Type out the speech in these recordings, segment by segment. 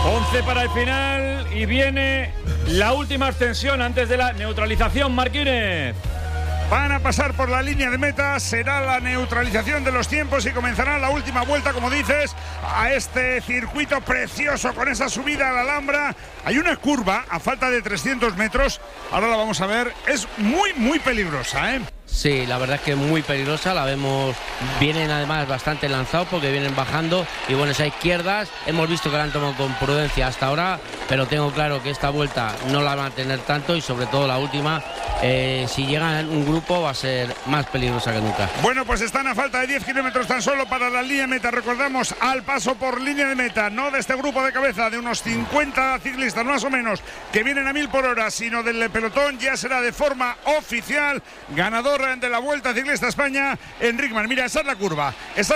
11 para el final y viene la última ascensión antes de la neutralización, Martínez. Van a pasar por la línea de meta, será la neutralización de los tiempos y comenzará la última vuelta, como dices, a este circuito precioso con esa subida a la Alhambra. Hay una curva a falta de 300 metros, ahora la vamos a ver, es muy peligrosa, ¿eh? Sí, la verdad es que es muy peligrosa, la vemos, vienen además bastante lanzados porque vienen bajando y bueno, esas izquierdas hemos visto que la han tomado con prudencia hasta ahora, pero tengo claro que esta vuelta no la van a tener tanto y sobre todo la última, si llegan un grupo va a ser más peligrosa que nunca. Bueno, pues están a falta de 10 kilómetros tan solo para la línea de meta, recordamos, al paso por línea de meta, no de este grupo de cabeza de unos 50 ciclistas más o menos que vienen a 1000 por hora, sino del pelotón, ya será de forma oficial ganador de la Vuelta Ciclista España, Enric Mas. Mira, esa es la curva,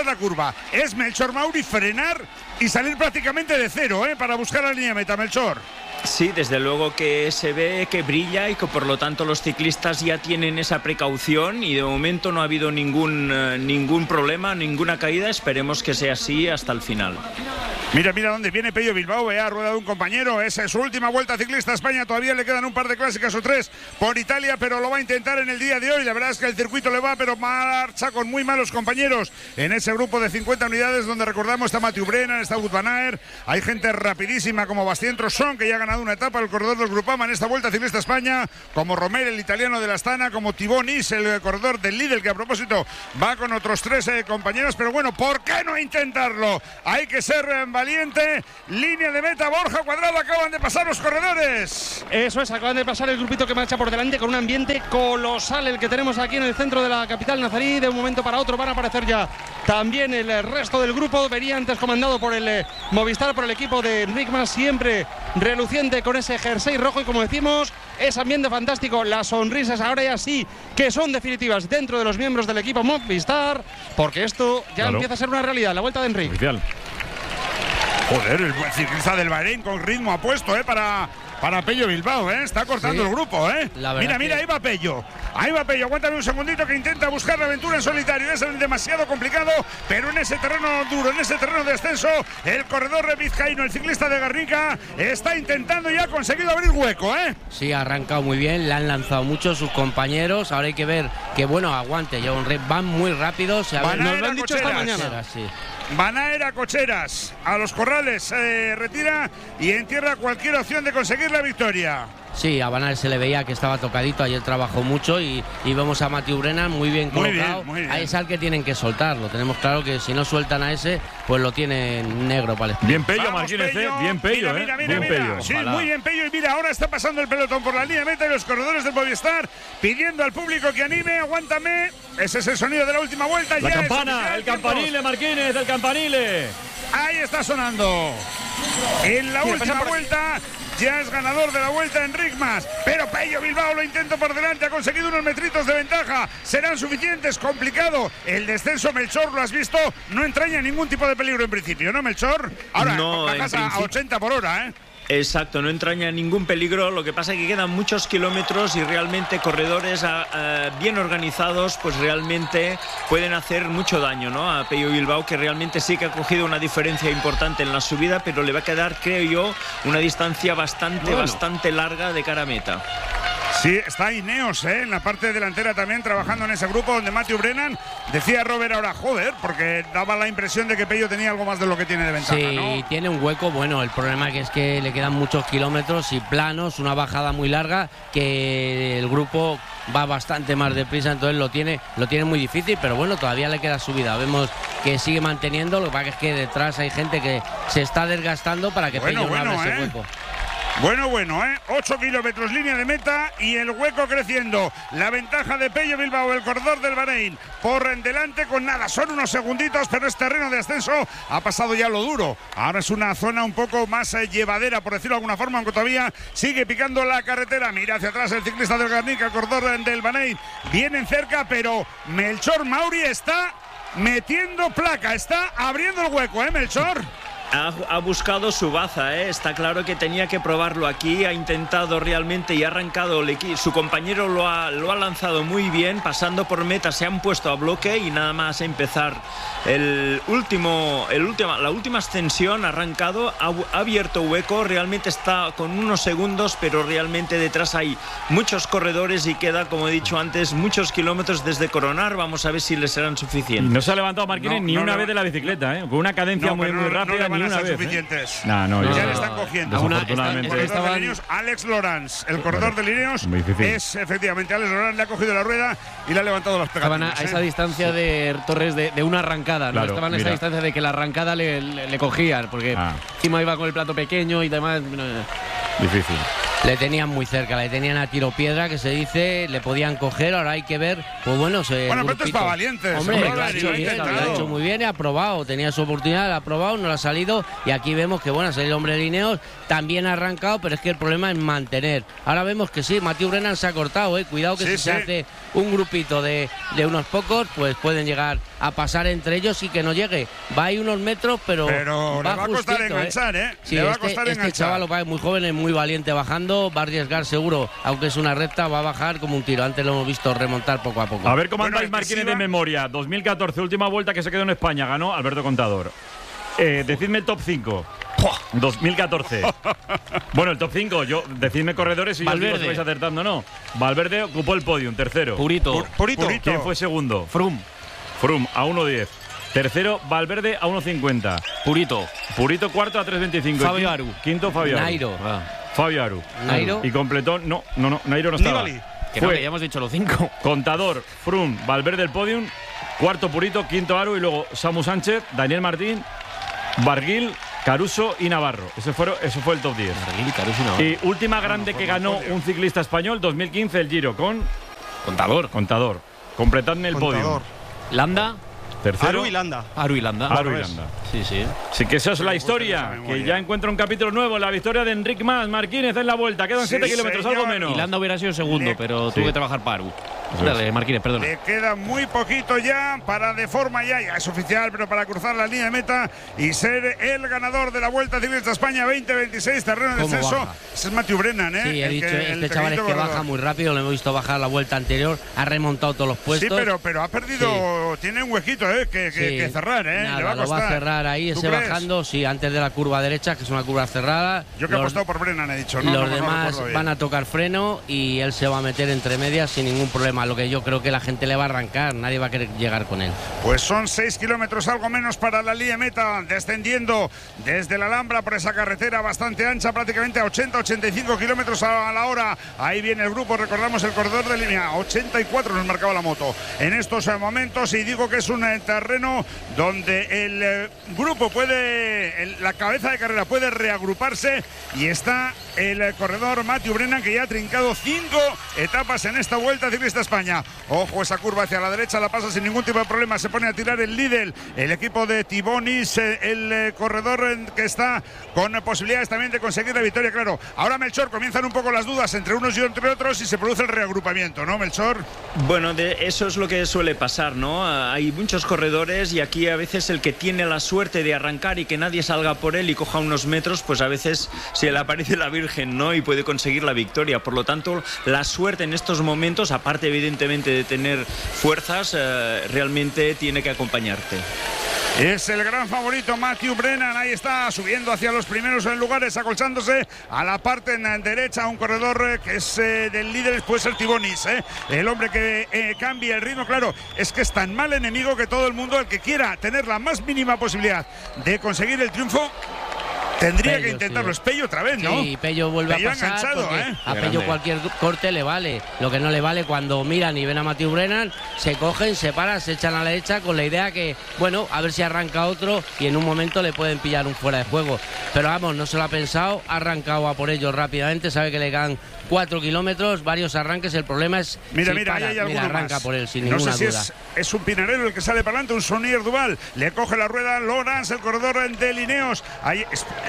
es Melchor Mauri frenar y salir prácticamente de cero, para buscar la línea de meta, Melchor. Sí, desde luego que se ve que brilla y que por lo tanto los ciclistas ya tienen esa precaución y de momento no ha habido ningún problema, ninguna caída. Esperemos que sea así hasta el final. Mira dónde viene Pello Bilbao, ha ruedado un compañero, es su última Vuelta Ciclista España, todavía le quedan un par de clásicas o tres por Italia, pero lo va a intentar en el día de hoy. La verdad es que el circuito le va, pero marcha con muy malos compañeros en ese grupo de 50 unidades donde recordamos está Mathieu Brennan, está Wout van Aert, hay gente rapidísima como Bastien Trosson, que ya ha ganado una etapa del corredor del Groupama en esta Vuelta Ciclista España, como Romer, el italiano de la Astana, como Thibaut Nis, el corredor del Lidl, que a propósito va con otros 3 compañeros, pero bueno, ¿por qué no intentarlo? Hay que ser valiente. Línea de meta, Borja Cuadrado, acaban de pasar los corredores. Eso es, acaban de pasar el grupito que marcha por delante con un ambiente colosal el que tenemos aquí en el centro de la capital nazarí. De un momento para otro van a aparecer ya también el resto del grupo. Venía antes comandado por el Movistar, por el equipo de Enric Mas, siempre reluciente con ese jersey rojo y como decimos, es ambiente fantástico. Las sonrisas ahora ya sí que son definitivas dentro de los miembros del equipo Movistar, porque esto ya empieza a ser una realidad, la Vuelta de Enric. Oficial. Joder, el buen ciclista del Bahrein con ritmo apuesto, para Pello Bilbao, está cortando el grupo, Mira, ahí va Pello, aguántame un segundito que intenta buscar la aventura en solitario, es demasiado complicado, pero en ese terreno duro, en ese terreno de ascenso, el corredor vizcaíno, el ciclista de Garnica, está intentando y ha conseguido abrir hueco, Sí, ha arrancado muy bien, le han lanzado mucho sus compañeros, ahora hay que ver que bueno, aguante, van muy rápido, nos lo han dicho esta mañana. Sí. Van a ir a Cocheras, a los corrales, se retira y entierra cualquier opción de conseguir la victoria. Sí, a Van Aert se le veía que estaba tocadito, ayer trabajó mucho y vemos a Mathieu Brennan muy bien colocado. Muy bien. A ese al que tienen que soltarlo. Tenemos claro que si no sueltan a ese, pues lo tienen negro para el espíritu. Bien Pello, Martínez, bien Pello, mira. bien Pello. Sí, muy bien Pello. Y mira, ahora está pasando el pelotón por la línea de meta y los corredores del Movistar pidiendo al público que anime, aguántame. Ese es el sonido de la última vuelta. La campana, el campanile, Martínez, el campanile. Ahí está sonando. En la última vuelta ya es ganador de la Vuelta Enric Mas, pero Pello Bilbao lo intenta por delante, ha conseguido unos metritos de ventaja, serán suficientes, complicado el descenso. Melchor, lo has visto, no entraña ningún tipo de peligro en principio, ¿no, Melchor? Ahora no, bajas a 80 por hora, Exacto, no entraña ningún peligro, lo que pasa es que quedan muchos kilómetros y realmente corredores bien organizados pues realmente pueden hacer mucho daño, ¿no? A Pello Bilbao, que realmente sí que ha cogido una diferencia importante en la subida, pero le va a quedar, creo yo, una distancia bastante larga de cara a meta. Sí, está Ineos, en la parte delantera también trabajando en ese grupo donde Mathieu Brennan, decía Robert ahora, joder, porque daba la impresión de que Pello tenía algo más de lo que tiene de ventaja, sí, ¿no? Tiene un hueco, bueno, el problema que es que le quedan muchos kilómetros y planos, una bajada muy larga, que el grupo va bastante más deprisa, entonces lo tiene muy difícil, pero bueno, todavía le queda subida, vemos que sigue manteniendo, lo que pasa es que detrás hay gente que se está desgastando para que Pello no abra ese hueco. Bueno, 8 kilómetros línea de meta y el hueco creciendo. La ventaja de Pello Bilbao, el corredor del Bahrein, por en delante con nada, son unos segunditos, pero es terreno de ascenso, ha pasado ya lo duro. Ahora es una zona un poco más llevadera, por decirlo de alguna forma, aunque todavía sigue picando la carretera. Mira hacia atrás el ciclista del Garnica, el corredor del Bahrein, vienen cerca, pero Melchor Mauri está metiendo placa, está abriendo el hueco, Melchor. Ha buscado su baza, ¿eh? Está claro que tenía que probarlo aquí, ha intentado realmente y ha arrancado su compañero lo ha lanzado muy bien, pasando por meta, se han puesto a bloque y nada más empezar la última ascensión, ha arrancado, ha abierto hueco, realmente está con unos segundos, pero realmente detrás hay muchos corredores y queda, como he dicho antes, muchos kilómetros desde coronar, vamos a ver si les serán suficientes. No se ha levantado Marquines ni una vez de la bicicleta, ¿eh? Con una cadencia muy rápida. No van a ser suficientes. Ya le están cogiendo. Desafortunadamente. Alex Lorenz, el corredor de Lineos, es efectivamente Alex Lorenz, le ha cogido la rueda y le ha levantado las pegatinas. Estaban a esa distancia de Torres de una arrancada, ¿no? Estaban a esa distancia de que la arrancada le cogían, porque encima iba con el plato pequeño y demás. Difícil. Le tenían muy cerca, le tenían a tiro piedra, que se dice, le podían coger, ahora hay que ver, pues bueno, pero esto es para valientes. Hombre, lo ha hecho muy bien, ha probado, tenía su oportunidad, ha probado, no le ha salido, y aquí vemos que bueno, es el hombre de Lineos, también ha arrancado, pero es que el problema es mantener. Ahora vemos que sí, Mathieu Brennan se ha cortado, cuidado que si se hace un grupito de unos pocos, pues pueden llegar a pasar entre ellos y que no llegue. Va ahí unos metros, pero le va a costar enganchar, Sí, le va a costar enganchar. Este chaval es muy joven, es muy valiente bajando, va a arriesgar seguro, aunque es una recta, va a bajar como un tiro. Antes lo hemos visto remontar poco a poco. A ver cómo andáis, Marquines, de memoria. 2014, última vuelta que se quedó en España, ganó Alberto Contador. Decidme el top 5. 2014. Bueno, el top 5, decidme corredores y yo digo si vais acertando o no. Valverde ocupó el podium, tercero. Purito. ¿Quién fue segundo? Froome a 1.10. Tercero, Valverde a 1.50. Purito cuarto a 3.25. Fabio Aru. Quinto, Fabio Aru. Nairo. Fabio Aru. Nairo. Y completó, no, Nairo no estaba. Que ya hemos dicho los 5. Contador, Froome, Valverde el podium. Cuarto Purito, quinto Aru y luego Samu Sánchez, Daniel Martín, Barguil, Caruso y Navarro. Eso fue el top 10. Barguil, Caruso y Navarro. Y última grande que ganó un ciclista español, 2015, el Giro, con Contador. Completadme el podium. Landa. Tercero. Aru y Landa. Sí. Sí, que esa es la historia. Que ya encuentra un capítulo nuevo. La victoria de Enric Mas Marquínez en la vuelta. Quedan 7 kilómetros, algo menos. Y Landa hubiera sido segundo, pero tuvo que trabajar para Aru. Dale, Marquínez, perdona. Le queda muy poquito ya para de forma ya es oficial, pero para cruzar la línea de meta y ser el ganador de la Vuelta Ciclista España 2026, terreno de descenso. Ese es Mathieu Brennan, Sí, he dicho, este chaval es que baja muy rápido, lo hemos visto bajar la vuelta anterior, ha remontado todos los puestos. Sí, pero ha perdido, tiene un huequito que cerrar, Nada, le va a costar. Lo va a cerrar ahí, ese bajando, antes de la curva derecha, que es una curva cerrada. Yo que he apostado por Brennan, he dicho. Los demás van a tocar freno y él se va a meter entre medias sin ningún problema, lo que yo creo que la gente le va a arrancar, nadie va a querer llegar con él. Pues son 6 kilómetros, algo menos para la línea meta, descendiendo desde la Alhambra por esa carretera bastante ancha, prácticamente a 80-85 kilómetros a la hora. Ahí viene el grupo, recordamos el corredor de línea, 84 nos marcaba la moto en estos momentos, y digo que es un terreno donde el grupo la cabeza de carrera puede reagruparse, y está el corredor Mathieu Brennan, que ya ha trincado 5 etapas en esta Vuelta Ciclista España. Ojo, esa curva hacia la derecha la pasa sin ningún tipo de problema, se pone a tirar el Lidl, el equipo de Tibonis, el corredor que está con posibilidades también de conseguir la victoria, claro. Ahora, Melchor, comienzan un poco las dudas entre unos y entre otros y se produce el reagrupamiento, ¿no, Melchor? Bueno, eso es lo que suele pasar, ¿no? Hay muchos corredores y aquí a veces el que tiene la suerte de arrancar y que nadie salga por él y coja unos metros, pues a veces se le aparece la Virgen, ¿no? Y puede conseguir la victoria. Por lo tanto, la suerte en estos momentos, aparte evidentemente de tener fuerzas, realmente tiene que acompañarte. Es el gran favorito Mathieu Brennan, ahí está subiendo hacia los primeros lugares, acolchándose a la parte en derecha, un corredor que es del líder, puede ser Tibonis, el hombre que cambia el ritmo. Claro, es que es tan mal enemigo que todo el mundo, el que quiera tener la más mínima posibilidad de conseguir el triunfo, tendría Pello, que intentarlo. sí. Es Pello otra vez, ¿no? Sí, Pello vuelve a pasar enganchado, a Pello cualquier corte le vale. Lo que no le vale, cuando miran y ven a Mathieu Brennan, se cogen, se paran, se echan a la derecha con la idea que, bueno, a ver si arranca otro y en un momento le pueden pillar un fuera de juego. Pero vamos, no se lo ha pensado, ha arrancado a por ellos rápidamente, sabe que le quedan 4 kilómetros, varios arranques. El problema es mira, para, ahí hay alguno arranca más. por él sin no ninguna sé si duda. Es un Pinarello el que sale para adelante, un Sonier Duval, le coge la rueda Lorenz, el corredor de Lineos. Ahí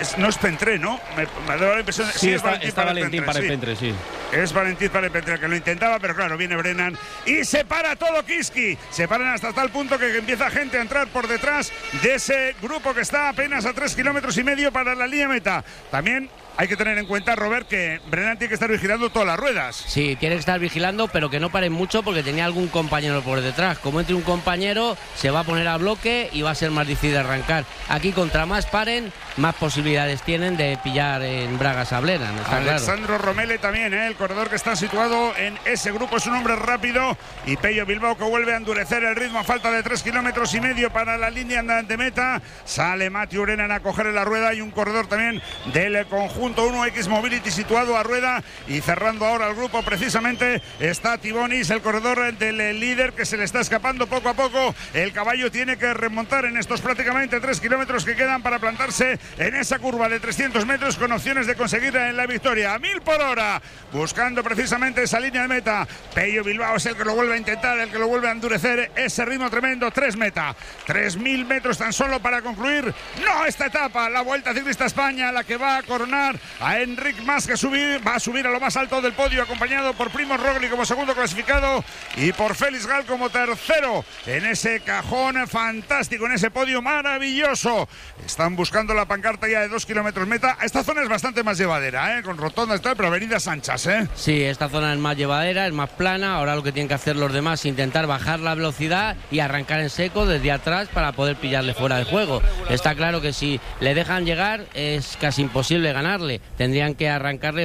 no es Pentré, ¿no? Me da la impresión de sí, está Valentín para el Pentré, sí. Es Valentín para el Pentré, que lo intentaba, pero claro, viene Brennan y se para todo Kiski. Se paran hasta tal punto que empieza gente a entrar por detrás de ese grupo que está apenas a 3,5 kilómetros para la línea meta. También hay que tener en cuenta, Robert, que Brennan tiene que estar vigilando todas las ruedas. Sí, tiene que estar vigilando, pero que no paren mucho porque tenía algún compañero por detrás. Como entre un compañero, se va a poner a bloque y va a ser más difícil arrancar. Aquí, contra más paren, más posibilidades tienen de pillar en bragas a Brennan. Alessandro claro. Romele también, el corredor que está situado en ese grupo, es un hombre rápido. Y Pello Bilbao, que vuelve a endurecer el ritmo a falta de 3,5 kilómetros para la línea de meta. Sale Matthew Brennan a coger la rueda y un corredor también del conjunto 1X Mobility situado a rueda, y cerrando ahora el grupo precisamente está Tibonis, el corredor del líder, que se le está escapando poco a poco. El caballo tiene que remontar en estos prácticamente 3 kilómetros que quedan para plantarse en esa curva de 300 metros con opciones de conseguir la victoria a 1000 por hora, buscando precisamente esa línea de meta. Pello Bilbao es el que lo vuelve a intentar, el que lo vuelve a endurecer ese ritmo tremendo. 3 meta, 3000 metros tan solo para concluir no esta etapa, la Vuelta Ciclista España, la que va a coronar a Enric Mas, que va a subir a lo más alto del podio, acompañado por Primoz Roglic como segundo clasificado y por Félix Gal como tercero en ese cajón fantástico, en ese podio maravilloso. Están buscando la pancarta ya de 2 kilómetros meta. Esta zona es bastante más llevadera, con rotondas y tal, pero avenidas anchas, Sí, esta zona es más llevadera, es más plana. Ahora lo que tienen que hacer los demás es intentar bajar la velocidad y arrancar en seco desde atrás para poder pillarle fuera de juego. Está claro que si le dejan llegar es casi imposible ganarle. Tendrían que arrancarle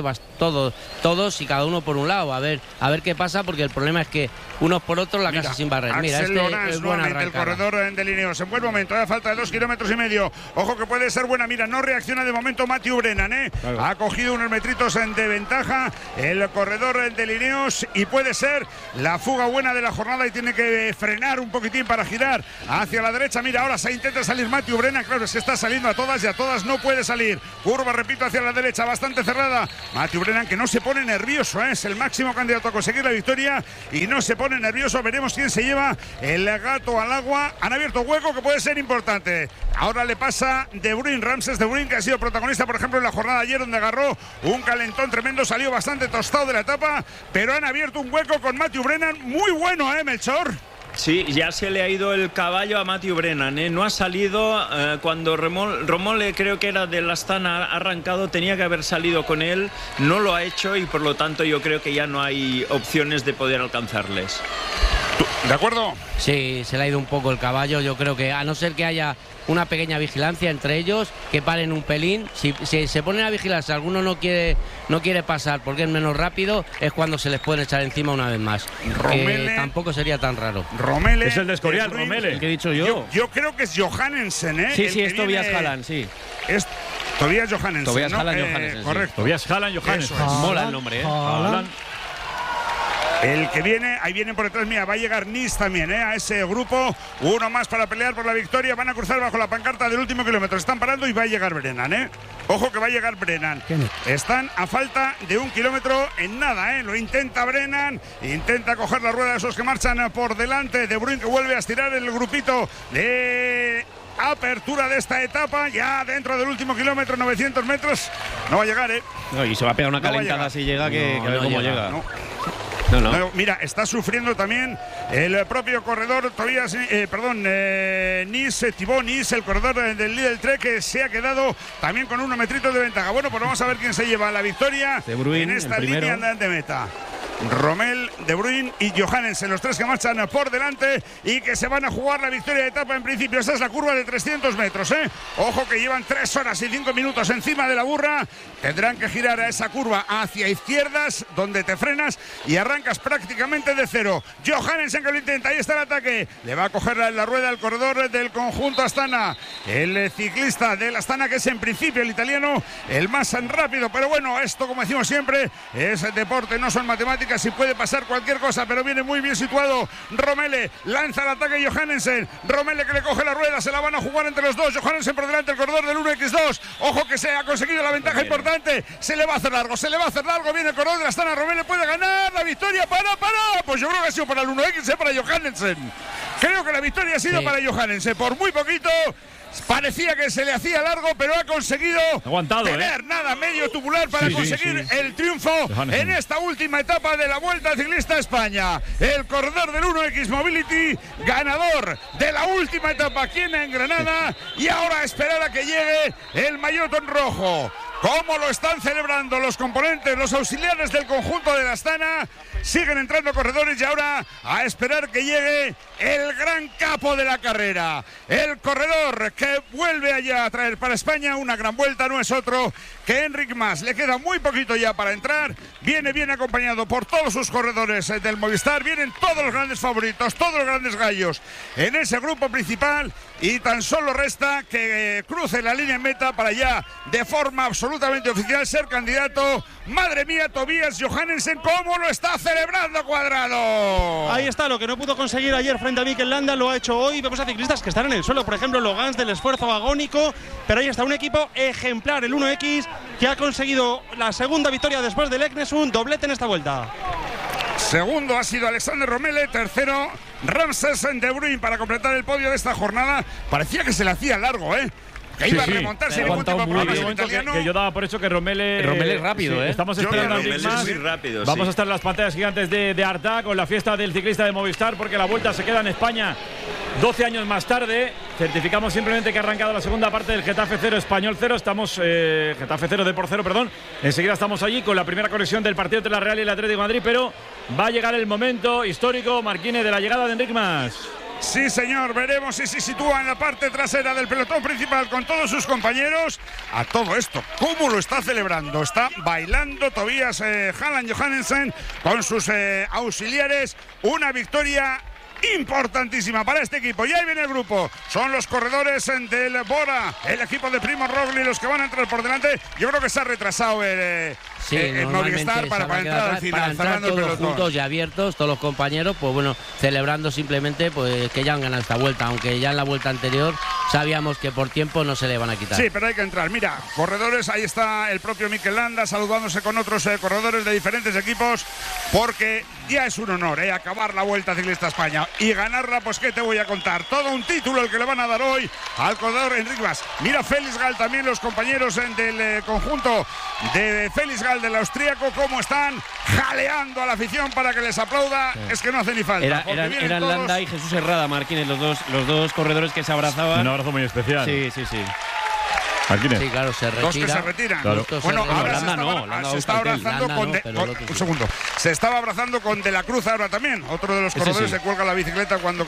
todos y cada uno por un lado, a ver qué pasa, porque el problema es que unos por otros la casa sin barrer. Mira, es buena el corredor de Lineos en buen momento, a falta de 2,5 kilómetros. Ojo que puede ser buena, mira, no reacciona de momento Matthew Brennan, claro. Ha cogido unos metritos de ventaja el corredor de Lineos y puede ser la fuga buena de la jornada, y tiene que frenar un poquitín para girar hacia la derecha. Mira, ahora se intenta salir Matthew Brennan, claro, es que está saliendo a todas y a todas no puede salir. Curva, repito, hacia la derecha, bastante cerrada. Matthew Brennan, que no se pone nervioso, es el máximo candidato a conseguir la victoria y no se pone nervioso. Veremos quién se lleva el gato al agua. Han abierto hueco que puede ser importante. Ahora le pasa De Bruyne, Ramses De Bruyne, que ha sido protagonista, por ejemplo, en la jornada ayer, donde agarró un calentón tremendo, salió bastante tostado de la etapa, pero han abierto un hueco con Matthew Brennan muy bueno, Melchor. Sí, ya se le ha ido el caballo a Matthew Brennan, No ha salido cuando Romole, creo que era de la Astana, ha arrancado, tenía que haber salido con él, no lo ha hecho y por lo tanto yo creo que ya no hay opciones de poder alcanzarles. ¿De acuerdo? Sí, se le ha ido un poco el caballo. Yo creo que, a no ser que haya una pequeña vigilancia entre ellos, que paren un pelín. Si se ponen a vigilarse, alguno no quiere pasar porque es menos rápido, es cuando se les pueden echar encima una vez más. Romele, tampoco sería tan raro. Romele es el de Escorial, Romele, el que he dicho yo. Yo creo que es Johannesen, Sí, es Tobias Halland, sí. Es Tobias Johannesen. Tobias Halland Johannesen. Correcto. Sí. Tobias Halland Johannesen. Mola el nombre, Halland. El que viene, ahí vienen por detrás, mira, va a llegar Nis también, a ese grupo, uno más para pelear por la victoria, van a cruzar bajo la pancarta del último kilómetro, están parando y va a llegar Brennan, Ojo que va a llegar Brennan. Están a falta de 1 kilómetro en nada, Lo intenta Brennan, intenta coger la rueda de esos que marchan por delante. De Bruyne, que vuelve a estirar el grupito de apertura de esta etapa, ya dentro del último kilómetro, 900 metros, no va a llegar, No, y se va a pegar una calentada si llega, que a ver cómo llega. No. No. Mira, está sufriendo también el propio corredor Thibaut Nis, el corredor del Lidl Trek, que se ha quedado también con unos metritos de ventaja. Bueno, pues vamos a ver quién se lleva la victoria De Bruyne, en esta línea de meta. Rommel, De Bruyne y Johannesen, los tres que marchan por delante y que se van a jugar la victoria de etapa en principio. Esa es la curva de 300 metros, Ojo que llevan 3 horas y 5 minutos encima de la burra. Tendrán que girar a esa curva hacia izquierdas, donde te frenas y arrancas prácticamente de cero. Johannesen, que lo intenta, ahí está el ataque. Le va a coger la rueda al corredor del conjunto Astana. El ciclista del Astana, que es en principio el italiano, el más rápido. Pero bueno, esto, como decimos siempre, es deporte, no son matemáticas. Y puede pasar cualquier cosa, pero viene muy bien situado Romele, lanza el ataque Johannesen, Romele que le coge la rueda, se la van a jugar entre los dos. Johannesen por delante, el corredor del 1x2, ojo que se ha conseguido la ventaja importante, se le va a hacer largo, viene el corredor de la Astana, Romele puede ganar la victoria, para, pues yo creo que ha sido para el 1x, para Johannesen. Creo que la victoria ha sido para Johannesen. Por muy poquito. Parecía que se le hacía largo, pero ha conseguido tener medio tubular para conseguir el triunfo en esta última etapa de la Vuelta Ciclista a España. El corredor del 1X Mobility, ganador de la última etapa aquí en Granada, y ahora esperar a que llegue el maillot en rojo. ¿Cómo lo están celebrando los componentes, los auxiliares del conjunto de la Astana? Siguen entrando corredores y ahora a esperar que llegue el gran capo de la carrera. El corredor que vuelve allá a traer para España una gran vuelta no es otro que Enric Mas. Le queda muy poquito ya para entrar. Viene bien acompañado por todos sus corredores del Movistar. Vienen todos los grandes favoritos, todos los grandes gallos en ese grupo principal. Y tan solo resta que cruce la línea en meta para ya de forma absolutamente oficial ser candidato. Madre mía, Tobias Johannesen, ¿cómo lo está celebrando Cuadrado? Ahí está, lo que no pudo conseguir ayer frente a Mikel Landa lo ha hecho hoy. Vemos a ciclistas que están en el suelo, por ejemplo Logans del esfuerzo agónico, pero ahí está un equipo ejemplar, el 1X, que ha conseguido la segunda victoria después del Eknesund, doblete en esta vuelta. Segundo ha sido Alexander Romele, tercero Ramses De Bruyn para completar el podio de esta jornada. Parecía que se le hacía largo, que iba a remontarse en el último programa italiano. Que yo daba por hecho que Romele es rápido, Estamos esperando a Enric Mas. Vamos a estar en las pantallas gigantes de Arta con la fiesta del ciclista de Movistar, porque la vuelta se queda en España 12 años más tarde. Certificamos simplemente que ha arrancado la segunda parte del Getafe 0, Español 0. Estamos Getafe 0, Depor 0, perdón. Enseguida estamos allí con la primera conexión del partido entre la Real y el Atlético de Madrid, pero va a llegar el momento histórico, Marquine, de la llegada de Enric Mas. Sí, señor, veremos si se sitúa en la parte trasera del pelotón principal con todos sus compañeros. A todo esto, ¿cómo lo está celebrando? Está bailando Tobias Halland Johannesen con sus auxiliares. Una victoria importantísima para este equipo. Y ahí viene el grupo. Son los corredores del Bora, el equipo de Primo Roglic, los que van a entrar por delante. Yo creo que se ha retrasado el Movistar para entrar al final, cerrando el pelotón. Todos juntos y abiertos, todos los compañeros, pues bueno, celebrando simplemente pues que ya han ganado esta vuelta, aunque ya en la vuelta anterior sabíamos que por tiempo no se le van a quitar. Sí, pero hay que entrar. Mira, corredores, ahí está el propio Mikel Landa saludándose con otros corredores de diferentes equipos, porque ya es un honor acabar la Vuelta Ciclista a España y ganarla. Pues qué te voy a contar, todo un título el que le van a dar hoy al corredor Enric Mas. Mira Félix Gall, también los compañeros del conjunto de Félix Gall del austríaco, cómo están jaleando a la afición para que les aplauda. Sí. Es que no hace ni falta. Eran Landa y Jesús Herrada, Marquines, los dos corredores que se abrazaban. Un abrazo muy especial. Sí. Marquines. Sí, claro, se retira. Dos que se retiran. Claro. Bueno, ahora se está abrazando con un segundo. Se estaba abrazando con De la Cruz ahora también. Otro de los corredores se cuelga la bicicleta cuando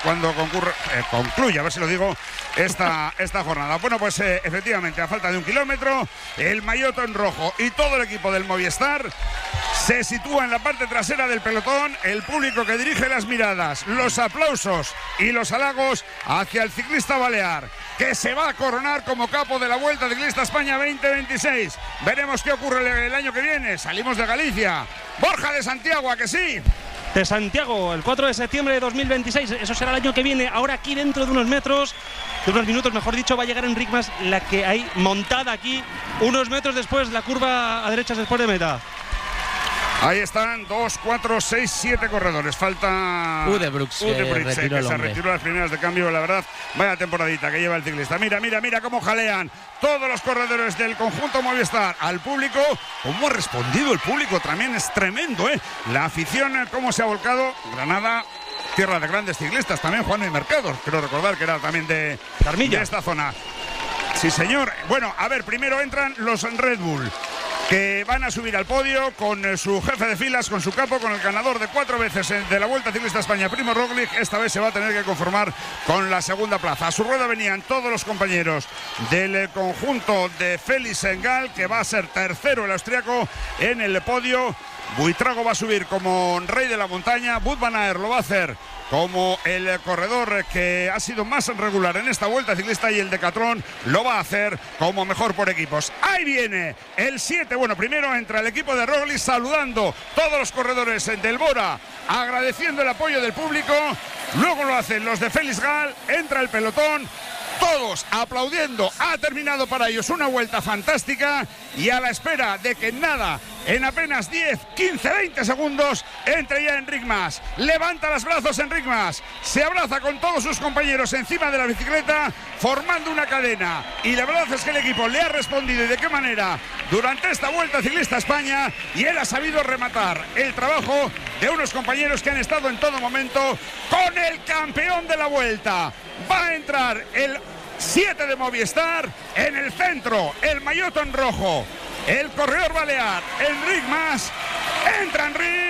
concluye, a ver si lo digo, esta jornada. Bueno, pues efectivamente, a falta de 1 kilómetro, el maillot en rojo y todo el equipo del Movistar se sitúa en la parte trasera del pelotón. El público que dirige las miradas, los aplausos y los halagos hacia el ciclista balear, que se va a coronar como capo de la Vuelta Ciclista España 2026. Veremos qué ocurre el año que viene. Salimos de Galicia. Borja de Santiago, ¿a que sí? De Santiago, el 4 de septiembre de 2026. Eso será el año que viene. Ahora aquí dentro de unos metros, de unos minutos, mejor dicho, va a llegar Enric Mas, la que hay montada aquí, unos metros después, la curva a derechas después de meta. Ahí están 2, 4, 6, 7 corredores. Falta Udebrooks, que se retiró las primeras de cambio. La verdad, vaya temporadita que lleva el ciclista. Mira cómo jalean todos los corredores del conjunto Movistar al público. Cómo ha respondido el público, también es tremendo, la afición, cómo se ha volcado. Granada, tierra de grandes ciclistas, también Juan y Mercado, creo recordar que era también de esta zona. Sí, señor. Bueno, a ver, primero entran los Red Bull, que van a subir al podio con su jefe de filas, con su capo, con el ganador de 4 veces de la Vuelta Ciclista España, Primo Roglic. Esta vez se va a tener que conformar con la segunda plaza. A su rueda venían todos los compañeros del conjunto de Félix Gall, que va a ser tercero el austriaco en el podio. Buitrago va a subir como rey de la montaña. Wout van Aert lo va a hacer como el corredor que ha sido más regular en esta Vuelta Ciclista, y el Decathlon lo va a hacer como mejor por equipos. Ahí viene el 7. Bueno, primero entra el equipo de Roglic saludando todos los corredores del Bora, agradeciendo el apoyo del público. Luego lo hacen los de Félix Gall, entra el pelotón, todos aplaudiendo. Ha terminado para ellos una vuelta fantástica, y a la espera de que en nada en apenas 10, 15, 20 segundos entra ya Enric Mas. Levanta los brazos Enric Mas, se abraza con todos sus compañeros encima de la bicicleta, formando una cadena. Y la verdad es que el equipo le ha respondido, y de qué manera, durante esta Vuelta Ciclista a España, y él ha sabido rematar el trabajo de unos compañeros que han estado en todo momento con el campeón de la Vuelta. Va a entrar el 7 de Movistar en el centro, el maillot en rojo, el corredor balear, Enric Mas. Entra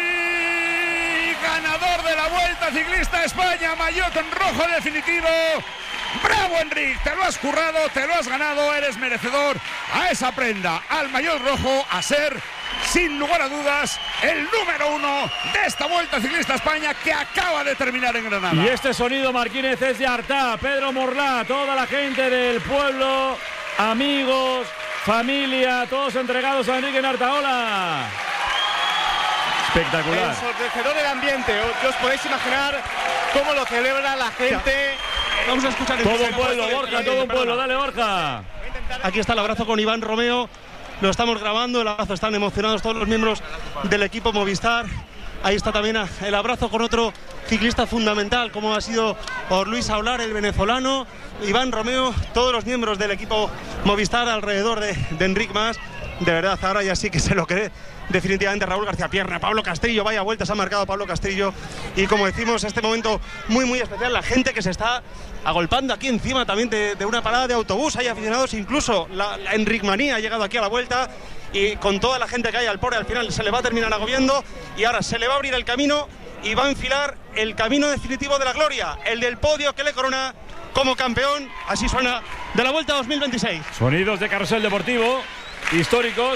Enric, ganador de la Vuelta Ciclista a España, maillot en rojo definitivo. ¡Bravo, Enric! Te lo has currado, te lo has ganado, eres merecedor a esa prenda, al maillot rojo, a ser, sin lugar a dudas, el número 1 de esta Vuelta Ciclista a España que acaba de terminar en Granada. Y este sonido, Martínez, es de Artà, Pedro Morlà, toda la gente del pueblo, amigos, familia, todos entregados a Enric en Artaola. Espectacular. Ensordecedor del ambiente, os podéis imaginar cómo lo celebra la gente. Vamos a escuchar todo un pueblo, Borja, todo un pueblo, dale, Borja. Aquí está el abrazo con Iván Romeo, lo estamos grabando, el abrazo, están emocionados todos los miembros del equipo Movistar. Ahí está también el abrazo con otro ciclista fundamental como ha sido Luis Aular, el venezolano, Iván Romeo, todos los miembros del equipo Movistar alrededor de Enric Mas. De verdad, ahora ya sí que se lo cree definitivamente Raúl García Pierna, Pablo Castillo, vaya vueltas ha marcado Pablo Castillo. Y como decimos, este momento muy muy especial, la gente que se está agolpando aquí encima también de una parada de autobús, hay aficionados, incluso la Enric Manía ha llegado aquí a la Vuelta, y con toda la gente que hay al pobre al final se le va a terminar agobiando, y ahora se le va a abrir el camino y va a enfilar el camino definitivo de la gloria, el del podio que le corona como campeón. Así suena de la Vuelta 2026. Sonidos de carrusel deportivo históricos,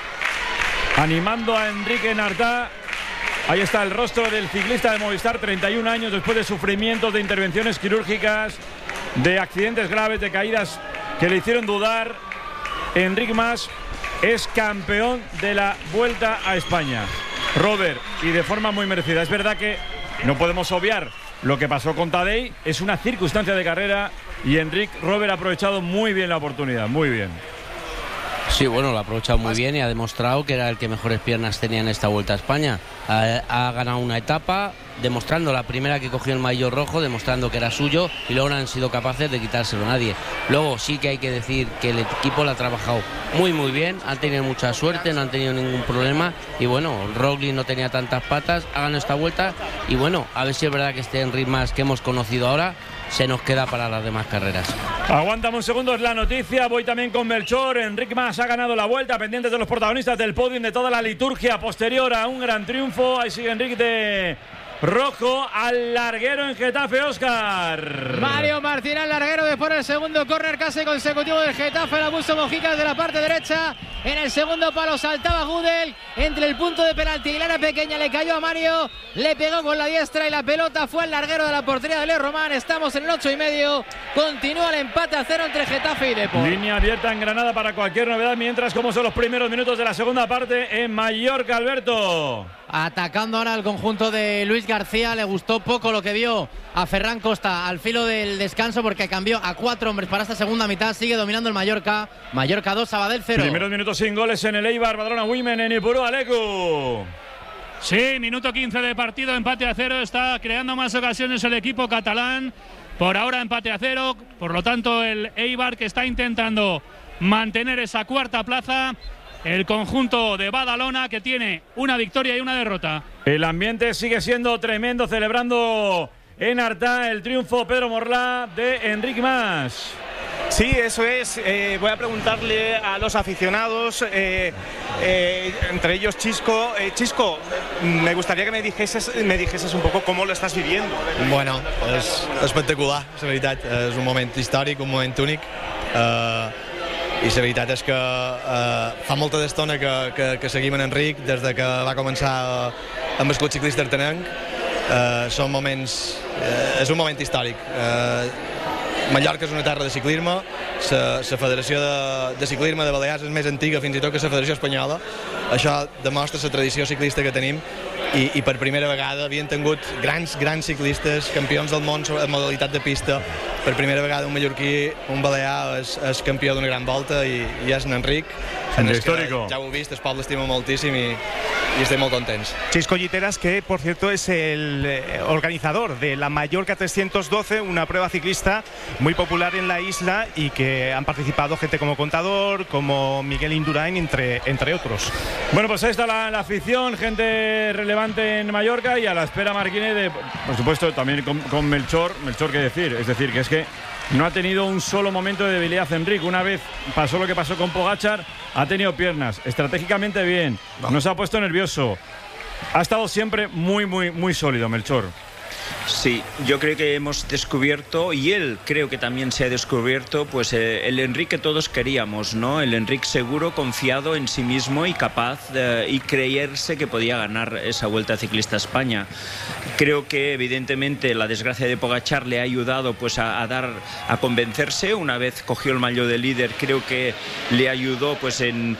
animando a Enric en Artà. Ahí está el rostro del ciclista de Movistar, 31 años después de sufrimientos, de intervenciones quirúrgicas, de accidentes graves, de caídas que le hicieron dudar. Enric Mas es campeón de la Vuelta a España, Robert, y de forma muy merecida. Es verdad que no podemos obviar lo que pasó con Tadej, es una circunstancia de carrera, y Enric, Robert, ha aprovechado muy bien la oportunidad, muy bien. Sí, bueno, lo ha aprovechado muy bien y ha demostrado que era el que mejores piernas tenía en esta Vuelta a España. Ha ganado una etapa, demostrando la primera que cogió el maillot rojo, demostrando que era suyo, y luego no han sido capaces de quitárselo a nadie. Luego sí que hay que decir que el equipo lo ha trabajado muy muy bien, han tenido mucha suerte, no han tenido ningún problema, y bueno, Roglic no tenía tantas patas, ha ganado esta Vuelta, y bueno, a ver si es verdad que este Enric Mas que hemos conocido ahora se nos queda para las demás carreras. Aguántame un segundo, es la noticia. Voy también con Melchor. Enric Mas ha ganado la Vuelta, pendientes de los protagonistas del podium, de toda la liturgia posterior a un gran triunfo. Ahí sigue Enric de rojo al larguero en Getafe, Óscar. Mario Martín al larguero después del segundo córner casi consecutivo del Getafe. La puso Mojica de la parte derecha. En el segundo palo saltaba Gudel entre el punto de penalti y la área pequeña. Le cayó a Mario, le pegó con la diestra y la pelota fue al larguero de la portería de Leo Román. Estamos en el 8,5. Continúa el empate a 0 entre Getafe y Depor. Línea abierta en Granada para cualquier novedad, mientras como son los primeros minutos de la segunda parte en Mallorca, Alberto. Atacando ahora al conjunto de Luis García, le gustó poco lo que vio a Ferran Costa al filo del descanso, porque cambió a 4 hombres para esta segunda mitad. Sigue dominando el Mallorca. Mallorca 2, Sabadell 0. Primeros minutos sin goles en el Eibar, Badalona Women en Ipurú, Alecu. Sí, minuto 15 de partido, empate a 0. Está creando más ocasiones el equipo catalán. Por ahora empate a 0. Por lo tanto, el Eibar, que está intentando mantener esa cuarta plaza. El conjunto de Badalona, que tiene una victoria y una derrota. El ambiente sigue siendo tremendo, celebrando en Artà el triunfo, Pedro Morlà, de Enric Mas. Sí, eso es. Voy a preguntarle a los aficionados, entre ellos Chisco. Chisco, me gustaría que me dijeses un poco cómo lo estás viviendo. Bueno, és espectacular, la veritat. És un moment històric, un moment únic. I la veritat és que fa molta d'estona que seguim en Enric des de que va començar amb el Club Ciclista Artanenc. Són moments, és un moment històric. Mallorca és una terra de ciclisme, la Federació de Ciclisme de Balears és més antiga fins i tot que la Federació Espanyola. Això demostra la tradició ciclista que tenim i per primera vegada havien tingut grans ciclistes, campions del món en modalitat de pista. Per primera vegada un mallorquí, un balear, és campió d'una gran volta i és en Enric. Histórico. Ja ho heu vist, el poble l'estima moltíssim i estem molt contents. Chisco Lliteras, que por cierto es el organizador de la Mallorca 312, una prueba ciclista muy popular en la isla y que han participado gente como Contador, como Miguel Indurain, entre otros. Bueno, pues ahí está la afición, gente relevante en Mallorca y a la espera Marquine por supuesto, también con Melchor, qué decir, es decir, que es que no ha tenido un solo momento de debilidad Enric. Una vez pasó lo que pasó con Pogačar, ha tenido piernas, estratégicamente bien, no se ha puesto nervioso. Ha estado siempre muy sólido, Melchor. Sí, yo creo que hemos descubierto, y él creo que también se ha descubierto, pues el Enric que todos queríamos, ¿no? El Enric seguro, confiado en sí mismo y capaz y creerse que podía ganar esa Vuelta Ciclista a España. Creo que evidentemente la desgracia de Pogačar le ha ayudado pues a convencerse. Una vez cogió el maillot de líder, creo que le ayudó pues en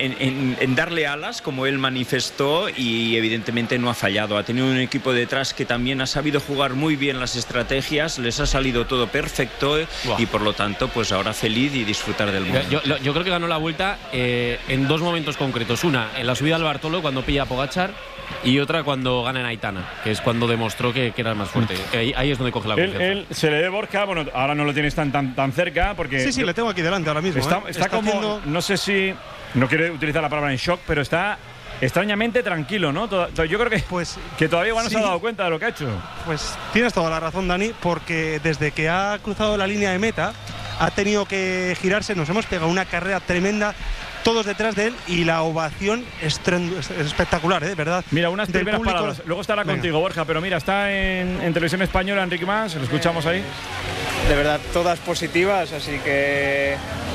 darle alas, como él manifestó, y evidentemente no ha fallado. Ha tenido un equipo detrás que también ha sabido jugar muy bien las estrategias, les ha salido todo perfecto y por lo tanto pues ahora feliz y disfrutar del mundo. Yo creo que ganó la Vuelta en dos momentos concretos. Una, en la subida al Bartolo cuando pilla a Pogačar, y otra cuando gana en Aitana, que es cuando demostró que era el más fuerte. Ahí es donde coge la confianza. Él se le ve Borja, bueno, ahora no lo tienes tan cerca porque… Sí, le tengo aquí delante ahora mismo. Está como, haciendo… no sé si… No quiero utilizar la palabra en shock, pero está extrañamente tranquilo, ¿no? Yo creo que todavía igual no se ha dado cuenta de lo que ha hecho. Pues tienes toda la razón, Dani, porque desde que ha cruzado la línea de meta ha tenido que girarse, nos hemos pegado una carrera tremenda, todos detrás de él, y la ovación es espectacular, ¿eh? ¿Verdad? Mira, unas primeras palabras, luego estará contigo, Borja, pero mira, está en Televisión Española Enric Mas, lo escuchamos ahí. De verdad, todas positivas, así que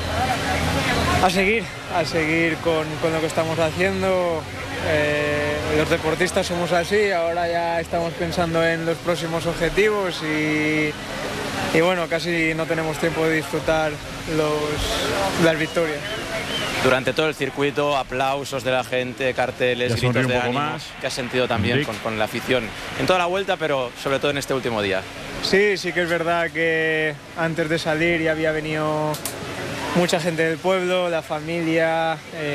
a seguir con lo que estamos haciendo. Los deportistas somos así, ahora ya estamos pensando en los próximos objetivos y bueno, casi no tenemos tiempo de disfrutar las victorias. Durante todo el circuito, aplausos de la gente, carteles, gritos de ánimo, que has sentido también con la afición en toda la vuelta, pero sobre todo en este último día. Sí que es verdad que antes de salir ya había venido mucha gente del pueblo, la familia.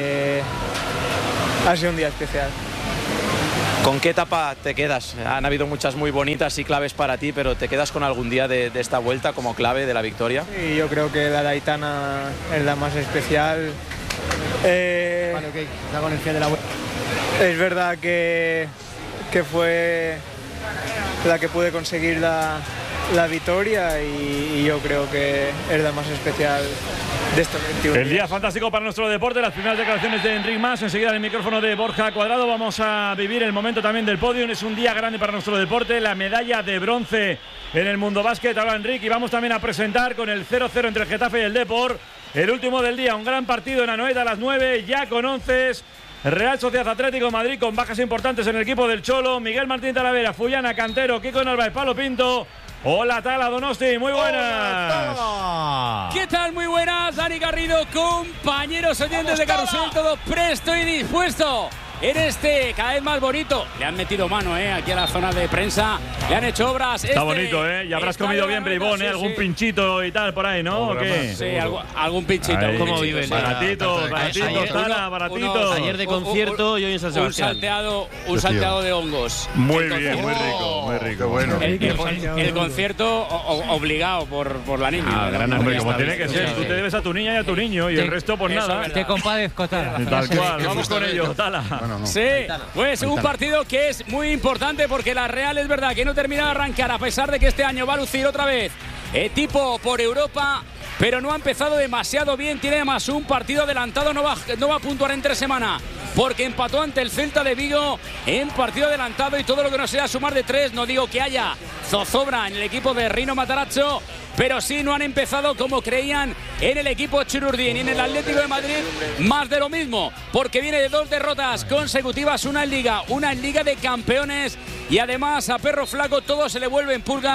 Ha sido un día especial. ¿Con qué etapa te quedas? Han habido muchas muy bonitas y claves para ti, pero ¿te quedas con algún día de esta vuelta como clave de la victoria? Sí, yo creo que la de Aitana es la más especial. Con el final de la vuelta. Es verdad que fue la que pude conseguir la victoria y yo creo que es la más especial de estos 21 días. El día fantástico para nuestro deporte, las primeras declaraciones de Enric Mas, enseguida en el micrófono de Borja Cuadrado. Vamos a vivir el momento también del podio, es un día grande para nuestro deporte, la medalla de bronce en el Mundo Básquet, habla Enric, y vamos también a presentar con el 0-0 entre el Getafe y el Depor, el último del día, un gran partido en Anoeta a las 9, ya con 11. Real Sociedad Atlético de Madrid con bajas importantes en el equipo del Cholo, Miguel Martín Talavera, Fullana, Cantero, Kiko Narváez, Palo Pinto. Hola Tala, Donosti, muy buenas. Hola, ¿qué tal? Muy buenas, Dani Garrido, compañeros oyentes de Carrusel, todo presto y dispuesto en este cada vez más bonito. Le han metido mano aquí a la zona de prensa, le han hecho obras. Está bonito, y habrás comido bien, Breibón, algún pinchito y tal por ahí, ¿no? ¿O qué? Sí, algún pinchito. Ahí, ¿cómo viven? Baratitos, Tala, baratitos. Ayer de concierto y hoy en San Sebastián. Un salteado de hongos. Muy bien, muy rico, bueno. El concierto obligado por la niña. Hombre, como tiene que ser, tú te debes a tu niña y a tu niño, y el resto pues nada. Te compadezco, Tala. Tal cual, vamos con ello, Tala. Sí, pues un partido que es muy importante porque la Real es verdad que no termina de arrancar, a pesar de que este año va a lucir otra vez tipo por Europa, pero no ha empezado demasiado bien. Tiene además un partido adelantado, no va a puntuar entre semana porque empató ante el Celta de Vigo en partido adelantado, y todo lo que no sea sumar de 3, no digo que haya zozobra en el equipo de Rino Matarazzo, pero sí no han empezado como creían en el equipo Chururdín. Y en el Atlético de Madrid más de lo mismo, porque viene de 2 derrotas consecutivas, una en Liga de Campeones, y además a perro flaco todo se le vuelve en pulgas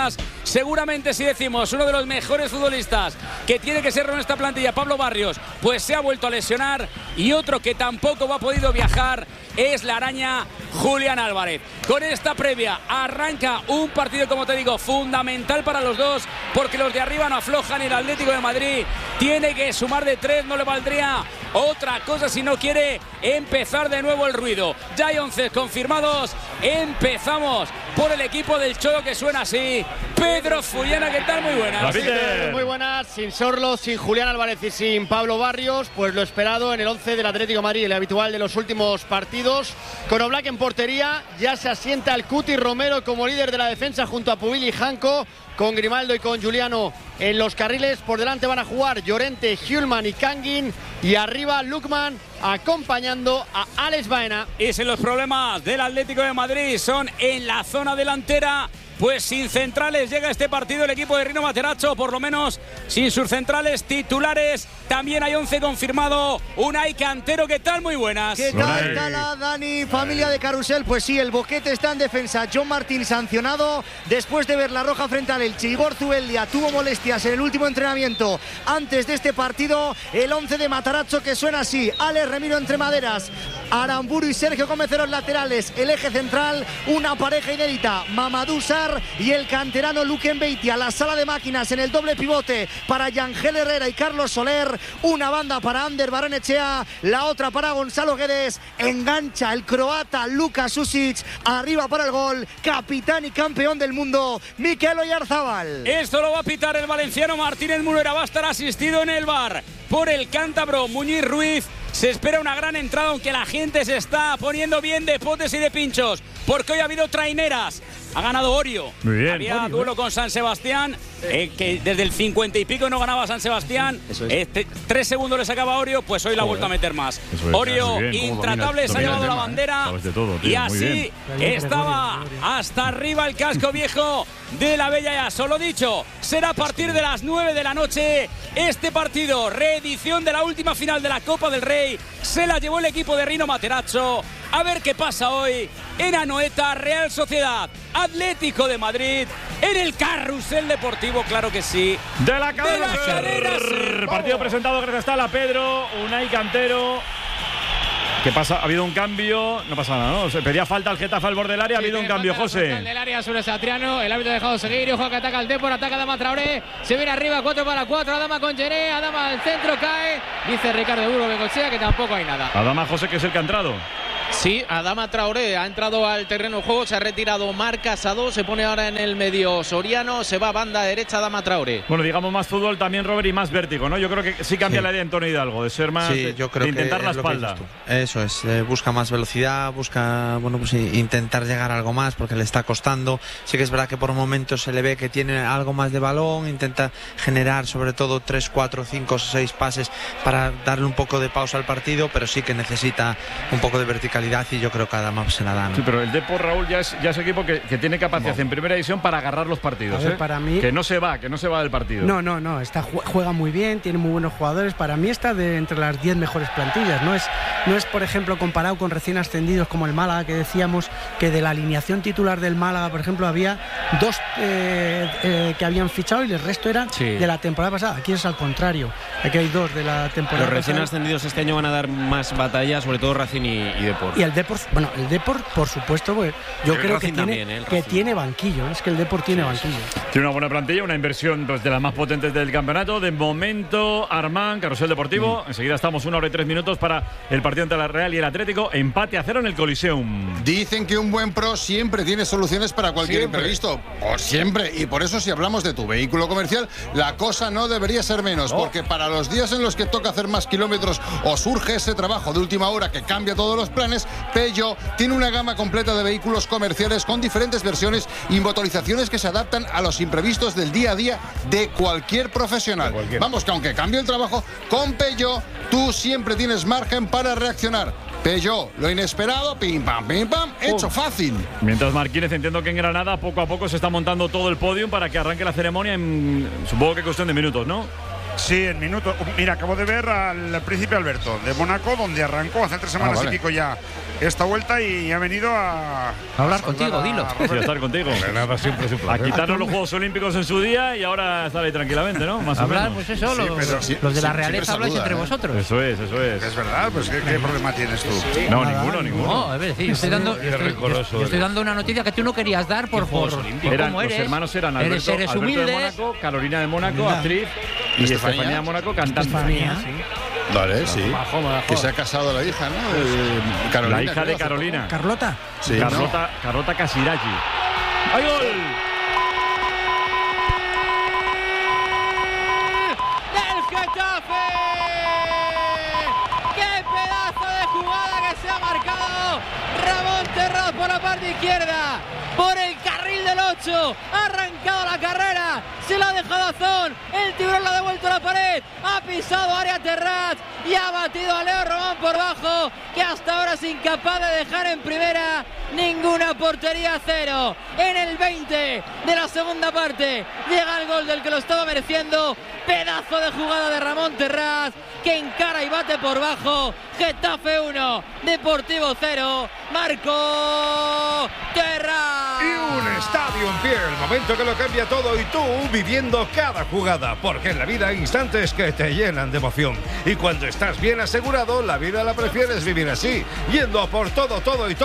Seguramente si decimos uno de los mejores futbolistas que tiene que ser en esta plantilla, Pablo Barrios, pues se ha vuelto a lesionar, y otro que tampoco ha podido viajar es la araña Julián Álvarez. Con esta previa arranca un partido, como te digo, fundamental para los dos, porque los de arriba no aflojan y el Atlético de Madrid tiene que sumar de 3, no le valdría otra cosa si no quiere empezar de nuevo el ruido. Ya hay 11 confirmados, empezamos por el equipo del Cholo, que suena así. Pedro Fullana, ¿qué tal? Muy buenas. Muy buenas, sin Sorlo, sin Julián Álvarez y sin Pablo Barrios, pues lo esperado en el 11 del Atlético de Madrid, el habitual de los últimos partidos. Con Oblak en portería, ya se asienta el Cuti Romero como líder de la defensa junto a Pubil y Janko, con Grimaldo y con Juliano en los carriles. Por delante van a jugar Llorente, Hjulman y Kangin, y arriba Lukman acompañando a Alex Baena. Y si los problemas del Atlético de Madrid son en la zona delantera, pues sin centrales llega este partido el equipo de Rino Materazzo, por lo menos sin sus centrales titulares. También hay 11 confirmado. Unai Cantero, ¿qué tal? Muy buenas. ¿Qué tal, Tala, Dani, familia de Carrusel? Pues sí, el boquete está en defensa. John Martín sancionado después de ver la roja frente al Elche. Igor Zubeldia tuvo molestias en el último entrenamiento antes de este partido. El 11 de Matarazzo, que suena así: Alex Remiro entre maderas, Aramburu y Sergio Gómez en los laterales. El eje central, una pareja inédita, Mamadou Sarr y el canterano Luquen Beitia. La sala de máquinas en el doble pivote para Yangel Herrera y Carlos Soler. Una banda para Ander Barrenechea, la otra para Gonzalo Guedes. Engancha el croata Luka Susic. Arriba para el gol, capitán y campeón del mundo, Mikel Oyarzábal. Esto lo va a pitar el valenciano Martínez Munuera. Va a estar asistido en el VAR por el cántabro Muñiz Ruiz. Se espera una gran entrada, aunque la gente se está poniendo bien de potes y de pinchos, porque hoy ha habido traineras. Ha ganado Orio. Muy bien. Había duelo con San Sebastián, que desde el 50 y pico no ganaba San Sebastián. 3 segundos le sacaba Orio, pues hoy la ha vuelto a meter más. Orio, intratable, se ha llevado la bandera. Y así estaba hasta arriba el casco viejo de la Bella Yaso. Lo dicho, será a partir de las 9 de la noche este partido. Reedición de la última final de la Copa del Rey. Se la llevó el equipo de Rino Materazzo. A ver qué pasa hoy en Anoeta. Real Sociedad, Atlético de Madrid, en el Carrusel Deportivo, claro que sí. De la cadena SER. Partido presentado gracias a Tala, Pedro, Unai Cantero. ¿Qué pasa? ¿Ha habido un cambio? No pasa nada, ¿no? Se pedía falta al Getafe al borde del área. Ha habido un cambio, José. El del área sobre Satriano. El árbitro ha dejado seguir. Ojo que ataca el Depor. Ataca Adama Traoré. Se viene arriba 4-4. Adama con Gené. Adama al centro. Cae. Dice Ricardo Duro Bengochea que tampoco hay nada. Adama, José, que es el que ha entrado. Sí, Adama Traoré ha entrado al terreno de juego, se ha retirado Marc Casado, se pone ahora en el medio Soriano, se va a banda derecha Adama Traoré. Bueno, digamos más fútbol también, Robert, y más vértigo, ¿no? Yo creo que sí cambia la idea en Antonio Hidalgo, de ser más, yo creo de intentar que la espalda. Eso es, busca más velocidad, busca, bueno, pues intentar llegar a algo más porque le está costando. Sí que es verdad que por momentos se le ve que tiene algo más de balón, intenta generar sobre todo 3, 4, 5, 6 pases para darle un poco de pausa al partido, pero sí que necesita un poco de verticalidad y yo creo que Adama se la da, ¿no? Sí, pero el Depor, Raúl, ya es equipo que tiene capacidad en primera división para agarrar los partidos. A ver, para mí, que no se va del partido. No, juega muy bien, tiene muy buenos jugadores. Para mí está entre las 10 mejores plantillas. No es, por ejemplo, comparado con recién ascendidos como el Málaga, que decíamos que de la alineación titular del Málaga, por ejemplo, había 2 que habían fichado y el resto eran de la temporada pasada. Aquí es al contrario. Aquí hay 2 de la temporada pasada. Los recién ascendidos este año van a dar más batalla, sobre todo Racing y Depor. Y el Depor, bueno, el Depor, por supuesto, pues, yo creo que tiene banquillo. Es que el Depor tiene banquillo. Tiene una buena plantilla, una inversión pues, de las más potentes del campeonato. De momento, Armán, Carrusel Deportivo. Enseguida estamos 1 hora y 3 minutos para el partido entre la Real y el Atlético. Empate a 0 en el Coliseum. Dicen que un buen pro siempre tiene soluciones para cualquier imprevisto. Por siempre. Y por eso, si hablamos de tu vehículo comercial, la cosa no debería ser menos. Porque para los días en los que toca hacer más kilómetros o surge ese trabajo de última hora que cambia todos los planes, Peugeot tiene una gama completa de vehículos comerciales con diferentes versiones y motorizaciones que se adaptan a los imprevistos del día a día de cualquier profesional. Vamos, que aunque cambie el trabajo, con Peugeot tú siempre tienes margen para reaccionar. Peugeot, lo inesperado, pim pam, hecho fácil. Mientras Marquínez, entiendo que en Granada poco a poco se está montando todo el podium para que arranque la ceremonia en, supongo que cuestión de minutos, ¿no? Sí, en minuto. Mira, acabo de ver al Príncipe Alberto de Mónaco, donde arrancó hace 3 semanas y pico ya esta vuelta, y ha venido a hablar contigo, dilo. Sí, a estar contigo. Nada, siempre es un placer. A quitarnos los Juegos Olímpicos en su día y ahora estar ahí tranquilamente, ¿no? Más hablar, o menos. pues eso, los de la realeza habláis entre vosotros. Eso es. Es verdad, pues ¿qué problema tienes tú? No, Nada, ninguno. No, es decir, yo estoy dando una noticia que tú no querías dar por cómo eres. Los hermanos eran Alberto de Mónaco, Carolina de Mónaco, actriz, y Estefanía de Mónaco, cantante. Vale, sí. Que se ha casado la hija, ¿no? Carolina, la hija de Carolina. ¿Carlota? Sí, Carlota Casiraghi. ¡Hay gol! ¡Del Getafe! ¡Qué pedazo de jugada que se ha marcado! Ramón Terraz por la parte izquierda, por el carril del 8, ha arrancado la carrera, se la ha dejado a Zon, el tiburón la ha devuelto a la pared, ha pisado área Terraz y ha batido a Leo Román por bajo, que hasta ahora es incapaz de dejar en primera ninguna portería. 0 en el 20 de la segunda parte, llega el gol del que lo estaba mereciendo, pedazo de jugada de Ramón Terraz, que encara y bate por bajo. Getafe 1, Deportivo 0, Marco Terraz. Y un estadio en pie, el momento que lo cambia todo, y tú viviendo cada jugada, porque en la vida hay instantes que te llenan de emoción, y cuando estás bien asegurado, la vida la prefieres vivir así, yendo a por todo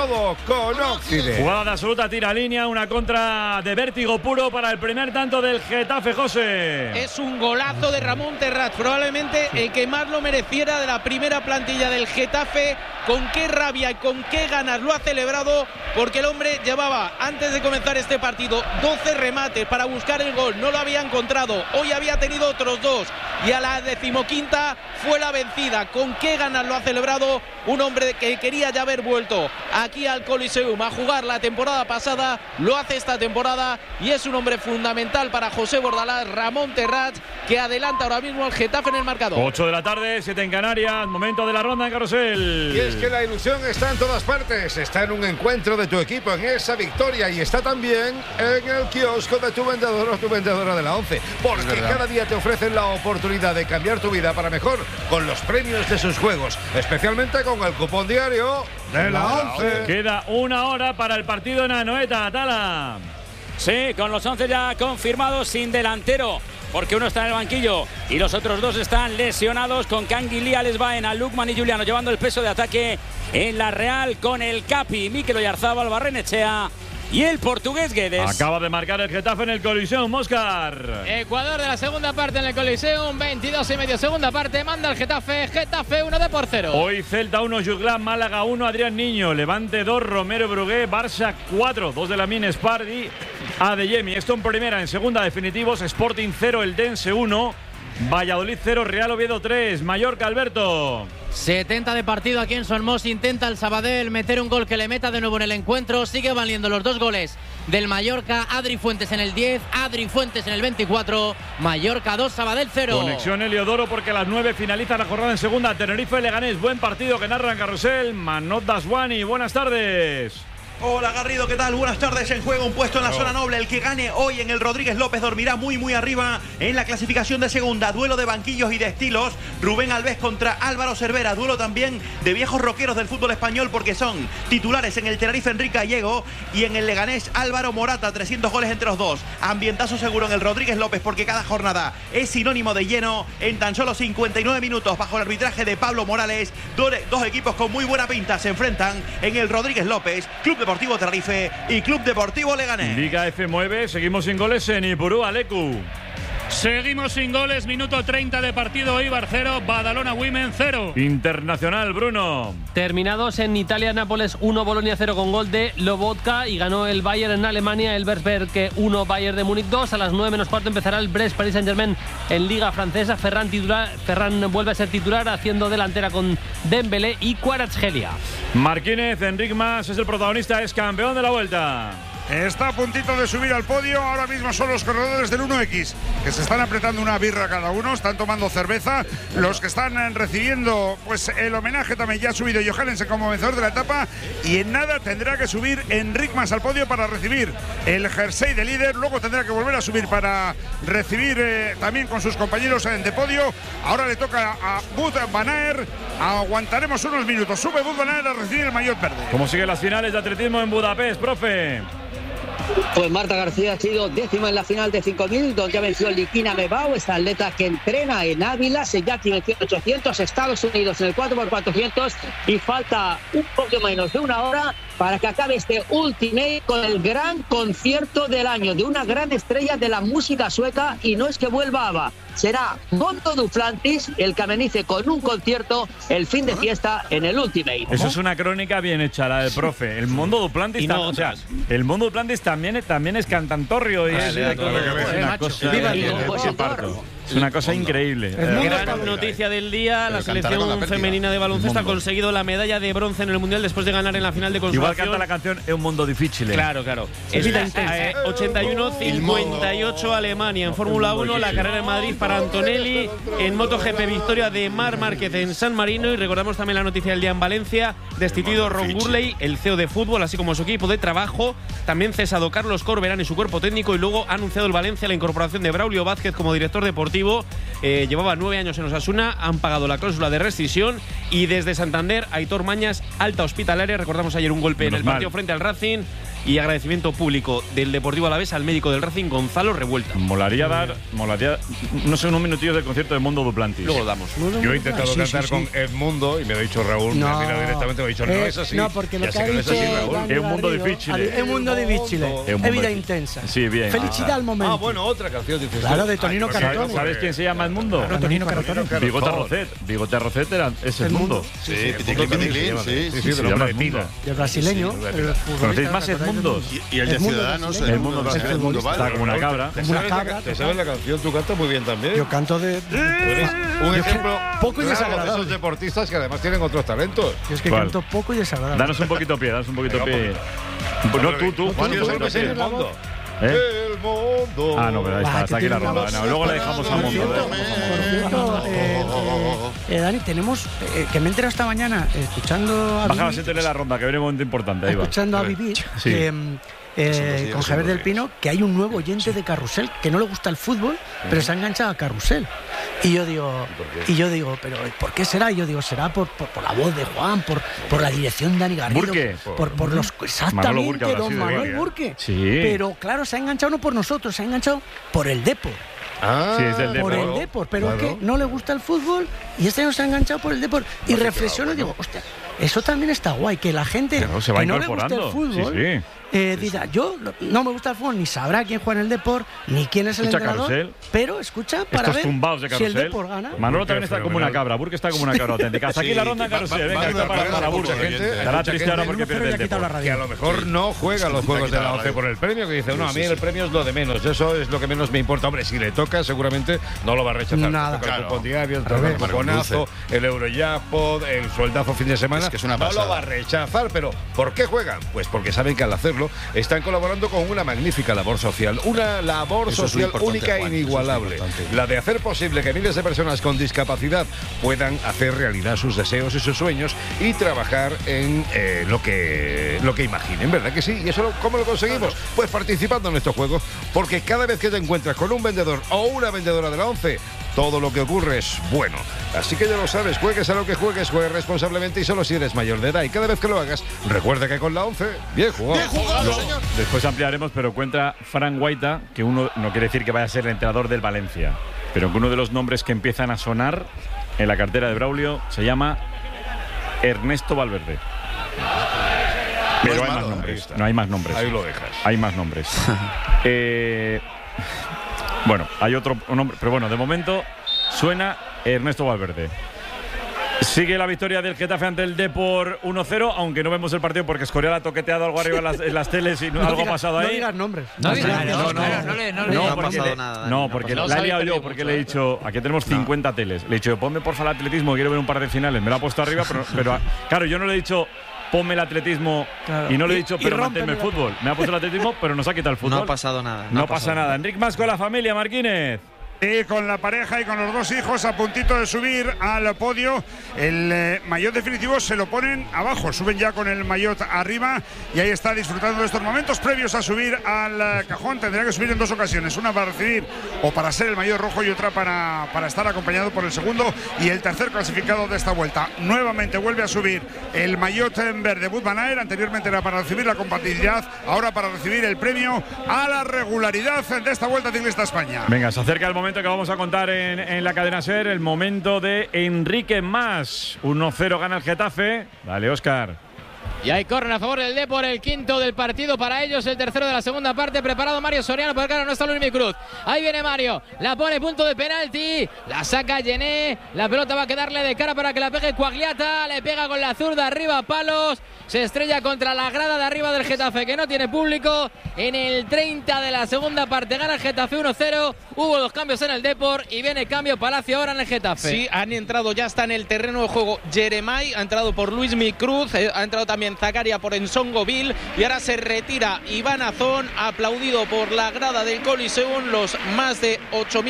con Oxide. Jugada de absoluta tiralínea, una contra de vértigo puro para el primer tanto del Getafe, José. Es un golazo de Ramón Terraz, probablemente el que más lo mereciera de la primera plantilla del Getafe. Con qué rabia y con qué ganas lo ha celebrado, porque el hombre llevaba, antes de comenzar este partido, 12 remates para buscar el gol, no lo había encontrado, hoy había tenido otros 2 y a la 15ª fue la vencida. Con qué ganas lo ha celebrado un hombre que quería ya haber vuelto aquí al Coliseum a jugar la temporada pasada, lo hace esta temporada y es un hombre fundamental para José Bordalás, Ramón Terraz, que adelanta ahora mismo al Getafe en el marcador. 8 de la tarde, 7 en Canarias, momento de la ronda en Carrusel. Y es que la ilusión está en todas partes, está en un encuentro de tu equipo, en esa victoria, y está también en el kiosco de tu vendedor o tu vendedora de la 11, porque cada día te ofrecen la oportunidad de cambiar tu vida para mejor con los premios de sus juegos, especialmente con el cupón diario de la 11. Queda 1 hora para el partido en Anoeta, Tala. Sí, con los 11 ya confirmados, sin delantero, porque uno está en el banquillo y los otros 2 están lesionados, con Canguilí, Alex Baena, Lukman y Juliano llevando el peso de ataque en la Real, con el Capi, Mikel Oyarzábal, Barrenechea y el portugués Guedes. Acaba de marcar el Getafe en el Coliseum, Óscar. Ecuador de la segunda parte en el Coliseum, 22,5 segunda parte, manda el Getafe 1 por 0. Hoy Celta 1, Juglan, Málaga 1, Adrián Niño, Levante 2, Romero Brugué, Barça 4, 2 de la Min Spar y Adeyemi. Esto en primera, en segunda definitivos, Sporting 0, el Dense 1, Valladolid 0, Real Oviedo 3, Mallorca, Alberto. 70 de partido aquí en Somos, intenta el Sabadell meter un gol que le meta de nuevo en el encuentro, sigue valiendo los 2 goles del Mallorca, Adri Fuentes en el 10, Adri Fuentes en el 24, Mallorca 2, Sabadell 0. Conexión Heliodoro, porque a las 9 finaliza la jornada en segunda, Tenerife Leganés, buen partido que narra en Carrusel, Manot Daswani, buenas tardes. Hola Garrido, ¿qué tal? Buenas tardes. En juego un puesto en la zona noble. El que gane hoy en el Rodríguez López dormirá muy arriba en la clasificación de segunda. Duelo de banquillos y de estilos. Rubén Alves contra Álvaro Cervera. Duelo también de viejos roqueros del fútbol español, porque son titulares en el Tenerife Enrique Gallego y en el Leganés Álvaro Morata. 300 goles entre los dos. Ambientazo seguro en el Rodríguez López, porque cada jornada es sinónimo de lleno. En tan solo 59 minutos, bajo el arbitraje de Pablo Morales, dos equipos con muy buena pinta se enfrentan en el Rodríguez López. Club Deportivo Tenerife y Club Deportivo Leganés. Liga F mueve, seguimos sin goles en Ipurú, Alecu. Seguimos sin goles, minuto 30 de partido, Eibar 0, Badalona Women 0. Internacional, Bruno. Terminados en Italia, Nápoles 1, Bolonia 0 con gol de Lobotka, y ganó el Bayern en Alemania, el Elversberg 1, Bayern de Múnich 2. A las 9 menos cuarto empezará el Brest Paris Saint-Germain en Liga Francesa. Ferran vuelve a ser titular, haciendo delantera con Dembélé y Kvaratskhelia. Marquínez, Enric Mas es el protagonista, es campeón de la Vuelta. está a puntito de subir al podio. Ahora mismo son los corredores del 1X que se están apretando una birra cada uno, están tomando cerveza. Los que están recibiendo pues el homenaje también ya ha subido Johannessen como vencedor de la etapa y en nada tendrá que subir Enric Mas al podio para recibir el jersey de líder. Luego tendrá que volver a subir para recibir también con sus compañeros de podio. Ahora le toca a Wout van Aert. Aguantaremos unos minutos. Sube Wout van Aert a recibir el maillot verde. ¿Cómo siguen las finales de atletismo en Budapest, profe? Pues Marta García ha sido décima en la final de 5.000, donde ha vencido Likina Mebao, esta atleta que entrena en Ávila. Seyati venció en 800, Estados Unidos en el 4x400 y falta un poco menos de una hora para que acabe este Ultimate con el gran concierto del año de una gran estrella de la música sueca, y no es que vuelva ABBA, será Mondo Duplantis el que amenice con un concierto el fin de fiesta en el Ultimate. Eso es una crónica bien hecha, la del profe. El Mondo Duplantis, o sea, el Mondo Duplantis también es cantantorrio y es una cosa. Es una cosa increíble. Gran noticia del día, la selección femenina de baloncesto ha conseguido la medalla de bronce en el Mundial después de ganar en la final de consolación. Igual canta la canción Es un mundo difícil. Claro. Es 81-58 Alemania. En Fórmula 1, la carrera en Madrid para Antonelli. En MotoGP, victoria de Marc Márquez en San Marino. Y recordamos también la noticia del día en Valencia. Destituido Ron Gurley, el CEO de fútbol, así como su equipo de trabajo. También cesado Carlos Corberán y su cuerpo técnico. Y luego ha anunciado el Valencia la incorporación de Braulio Vázquez como director deportivo. Llevaba 9 años en Osasuna, han pagado la cláusula de rescisión. Y desde Santander, Aitor Mañas, alta hospitalaria. Recordamos ayer un golpe en el partido frente al Racing. Y agradecimiento público del Deportivo Alavés al médico del Racing, Gonzalo Revuelta. Molaría, no sé, unos minutillos del concierto de Mondo Duplantis. Luego lo damos. Yo he intentado cantar con Edmundo y me lo ha dicho Raúl, me ha mirado directamente, me ha dicho, no es así. No, porque lo ya que sé ha que no es dicho así, Raúl. Es un mundo difícil. Es un mundo difícil. Es vida intensa. Sí, bien. Felicidad al momento. Bueno, otra canción, dices. Claro, de Tonino Carotone. ¿Sabes quién se llama Edmundo? Claro, Tonino Carotone. Bigote Arrocet. Bigote Arrocet es Edmundo. Sí, Piticlin, sí. Se llama Edmundo. El brasileño. ¿Conocéis más Edmundos? Y el de Ciudadanos, el mundo está como una cabra. ¿Te sabes la canción? Tú cantas muy bien también. Yo canto de. Un ejemplo poco y desagradable. de esos deportistas que además tienen otros talentos. Yo es que canto poco y desagradable. Danos un poquito pie, No, tú, Juan, el mundo. El mundo. Ah, no, pero ahí está aquí la ronda. Luego la dejamos a Mundo. Por cierto, Dani, tenemos que me he enterado esta mañana escuchando a Bajaba, siéntele la ronda, que viene un momento importante. Ahí va. Escuchando a Vivir. Con Javier del Pino, que hay un nuevo oyente de Carrusel que no le gusta el fútbol, pero se ha enganchado a Carrusel. Y yo digo, pero ¿por qué será? Y yo digo, será por la voz de Juan, por la dirección de Dani Garrido. ¿Burke? Por los exactamente, don Manuel Burke. Sí. Pero claro, se ha enganchado no por nosotros, se ha enganchado por el Depor. Sí, es del Depor. Por el Depor, pero es que no le gusta el fútbol y este año se ha enganchado por el Depor. Y reflexiono y digo, hostia, eso también está guay, que la gente que no le gusta el fútbol diga, yo no me gusta el fútbol, ni sabrá quién juega en el Depor, ni quién es el entrenador, Carrusel. pero escucha para estos ver tumbados de si el Carrusel. Depor gana. Manolo también está como una cabra, Burke está como una cabra auténtica. Hasta aquí la ronda en Carrusel. Venga, está para Burke. Estará triste ahora porque pierde el Depor. Que a lo mejor no juega los juegos de la OCE por el premio, que dice, no, a mí el premio es lo de menos, eso es lo que menos me importa. Hombre, si le toca, seguramente no lo va a rechazar. Nada. El cupón diario, el marconazo, el Eurojackpot, el sueldazo fin de semana, no lo va a rechazar. Pero ¿por qué juegan? Pues porque saben que al hacerlo están colaborando con una magnífica labor social, una labor social única e inigualable, la de hacer posible que miles de personas con discapacidad puedan hacer realidad sus deseos y sus sueños y trabajar en lo que imaginen, ¿verdad que sí? ¿Y eso cómo lo conseguimos? Pues participando en estos juegos, porque cada vez que te encuentras con un vendedor o una vendedora de la ONCE, todo lo que ocurre es bueno. Así que ya lo sabes, juegues a lo que juegues, juegues responsablemente y solo si eres mayor de edad. Y cada vez que lo hagas, recuerda que con la ONCE, bien jugado. Bien jugado, señor. Después ampliaremos, pero cuenta Fran Guaita, que uno no quiere decir que vaya a ser el entrenador del Valencia, pero que uno de los nombres que empiezan a sonar en la cartera de Braulio se llama Ernesto Valverde. Pero hay más nombres. No hay más nombres. Ahí lo dejas. Hay más nombres. Bueno, hay otro nombre, pero bueno, de momento suena Ernesto Valverde. Sigue la victoria del Getafe ante el Depor 1-0, aunque no vemos el partido porque Escorial ha toqueteado algo arriba en las teles y algo ha pasado ahí. No digas nombres. No, porque la he liado yo, porque le he dicho, aquí tenemos 50 teles. Le he dicho, ponme por favor el atletismo, quiero ver un par de finales. Me lo ha puesto arriba, pero claro, yo no le he dicho, ponme el atletismo, y no le he dicho, pero manténme el fútbol. Me ha puesto el atletismo, pero nos ha quitado el fútbol. No ha pasado nada. No pasa nada. Enric Mas con la familia, Marquínez. Y con la pareja y con los dos hijos a puntito de subir al podio. El maillot definitivo se lo ponen abajo, suben ya con el maillot arriba y ahí está disfrutando de estos momentos previos a subir al cajón. Tendrá que subir en 2 ocasiones, una para recibir o para ser el maillot rojo y otra para estar acompañado por el segundo y el tercer clasificado de esta vuelta. Nuevamente vuelve a subir el maillot en verde Wout van Aert, anteriormente era para recibir la compatibilidad, ahora para recibir el premio a la regularidad de esta Vuelta Ciclista España. Venga, se acerca el momento que vamos a contar en la cadena SER, el momento de Enrique Mas. 1-0 gana el Getafe. Dale, Óscar. Y hay córner a favor del Depor, el quinto del partido para ellos, el tercero de la segunda parte. Preparado Mario Soriano, porque ahora no está Luis Cruz. Ahí viene Mario, la pone punto de penalti, la saca Gené, la pelota va a quedarle de cara para que la pegue Quagliata, le pega con la zurda arriba a palos, se estrella contra la grada de arriba del Getafe, que no tiene público. En el 30 de la segunda parte gana el Getafe 1-0. Hubo 2 cambios en el Depor y viene cambio Palacio ahora en el Getafe. Sí, han entrado, ya está en el terreno de juego Jeremai, ha entrado por Luis Cruz, ha entrado también Zakaria por Ensongoville y ahora se retira Iván Azón, aplaudido por la grada del Coliseum, los más de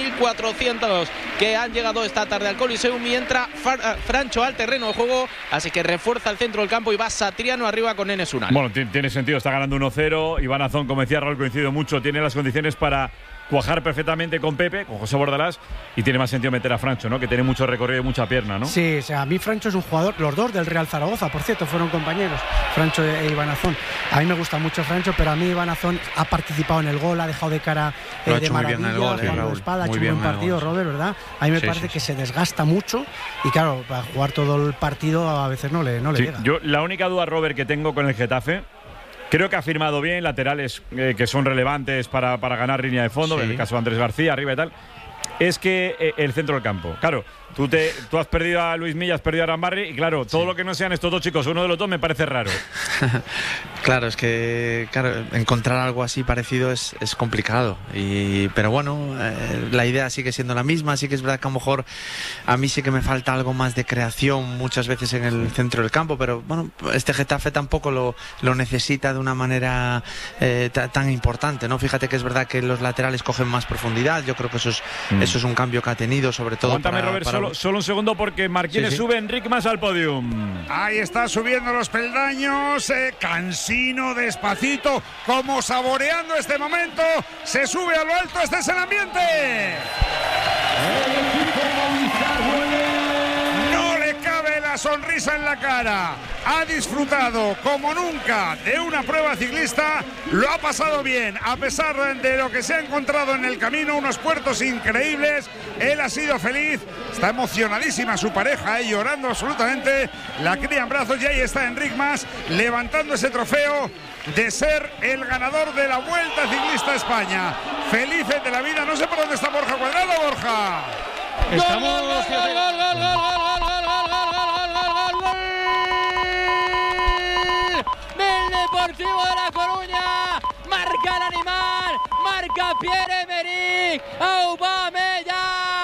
8.400 que han llegado esta tarde al Coliseum, y entra Francho al terreno de juego, así que refuerza el centro del campo y va Satriano arriba con Enes Unal. Bueno, tiene sentido, está ganando 1-0, Iván Azón, como decía Raúl, coincido mucho, tiene las condiciones para cuajar perfectamente con Pepe, con José Bordalás, y tiene más sentido meter a Francho, ¿no? Que tiene mucho recorrido y mucha pierna, ¿no? Sí, o sea, a mí Francho es un jugador, los dos del Real Zaragoza, por cierto, fueron compañeros, Francho e Iván Azón. A mí me gusta mucho Francho, pero a mí Iván Azón ha participado en el gol, ha dejado de cara de maravilla, jugando de espalda, ha hecho un buen partido, Robert, ¿verdad? A mí me parece que se desgasta mucho y claro, para jugar todo el partido a veces no le llega. Yo la única duda, Robert, que tengo con el Getafe, creo que ha firmado bien laterales que son relevantes para ganar línea de fondo, en el caso de Andrés García, arriba y tal. Es que el centro del campo, claro, tú has perdido a Luis Milla, has perdido a Arambarri, y claro, todo lo que no sean estos dos chicos, uno de los dos, me parece raro. Claro, es que encontrar algo así parecido es complicado. Pero bueno, la idea sigue siendo la misma. Sí que es verdad que a lo mejor a mí sí que me falta algo más de creación muchas veces en el centro del campo, pero bueno, este Getafe tampoco lo necesita de una manera tan importante, ¿no? Fíjate que es verdad que los laterales cogen más profundidad. Yo creo que eso es un cambio que ha tenido, sobre todo. Aguántame, Robert, solo un segundo, porque Marquínez sube Enric Mas al podium. Ahí está subiendo los peldaños, cansino, despacito, como saboreando este momento. Se sube a lo alto, este es el ambiente. No le cabe la sonrisa en la cara. Ha disfrutado como nunca de una prueba ciclista, lo ha pasado bien, a pesar de lo que se ha encontrado en el camino, unos puertos increíbles. Él ha sido feliz, está emocionadísima su pareja, llorando absolutamente, la cría en brazos, y ahí está Enric Mas levantando ese trofeo de ser el ganador de la Vuelta Ciclista España. Felices de la vida. No sé por dónde está Borja Cuadrado. Borja, estamos del Deportivo de La Coruña. Marca el animal, marca Pierre-Emerick Aubameyang.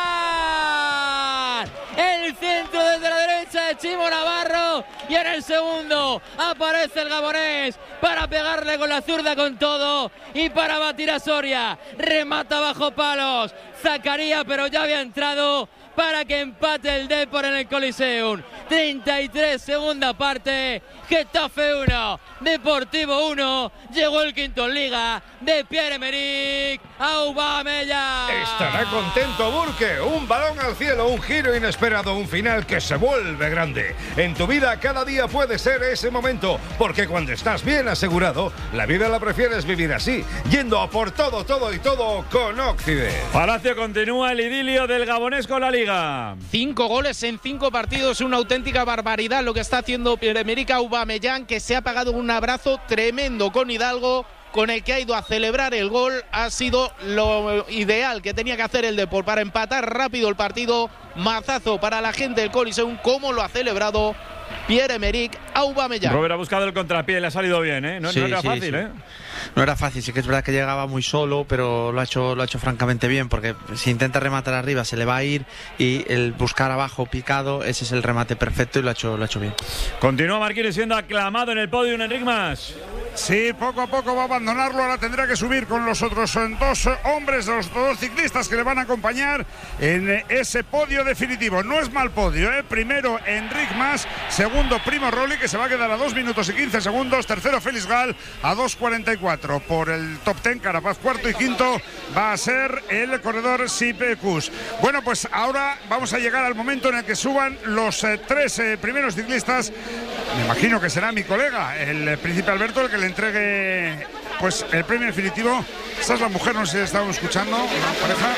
El centro desde la derecha de Chimo Navarro, y en el segundo aparece el gabonés para pegarle con la zurda con todo y para batir a Soria. Remata bajo palos Zakaria, pero ya había entrado para que empate el Depor en el Coliseum. 33, segunda parte, Getafe 1, Deportivo 1. Llegó el quinto en Liga de Pierre-Emerick Aubameyang. Estará contento Burke. Un balón al cielo, un giro inesperado, un final que se vuelve grande. En tu vida cada día puede ser ese momento, porque cuando estás bien asegurado, la vida la prefieres vivir así, yendo a por todo, todo y todo con Occident. Palacio, continúa el idilio del gabonés con la Liga. 5 goles en 5 partidos, una auténtica barbaridad lo que está haciendo Pierre-Emerick Aubameyang, que se ha pagado un abrazo tremendo con Hidalgo, con el que ha ido a celebrar el gol. Ha sido lo ideal que tenía que hacer el Depor para empatar rápido el partido. Mazazo para la gente del Coliseum, como lo ha celebrado Pierre-Emerick Aubameyang. Robert ha buscado el contrapié, le ha salido bien, ¿eh? No era fácil, ¿eh? No era fácil, sí que es verdad que llegaba muy solo, pero lo ha hecho francamente bien, porque si intenta rematar arriba se le va a ir, y el buscar abajo picado, ese es el remate perfecto, y lo ha hecho bien. Continúa Marquínez siendo aclamado en el podio, Enric Mas. Sí, poco a poco va a abandonarlo, ahora tendrá que subir con los otros dos hombres, los dos ciclistas que le van a acompañar en ese podio definitivo. No es mal podio, ¿eh? Primero Enric Mas, segundo Primo Roglic, que se va a quedar a 2 minutos y 15 segundos, tercero Félix Gall a 2:44. Por el top 10, Carapaz cuarto, y quinto va a ser el corredor Sipkus. Bueno, pues ahora vamos a llegar al momento en el que suban los tres primeros ciclistas. Me imagino que será mi colega, el Príncipe Alberto, el que le entregue pues el premio definitivo. Esta es la mujer, no sé si estábamos escuchando, la pareja.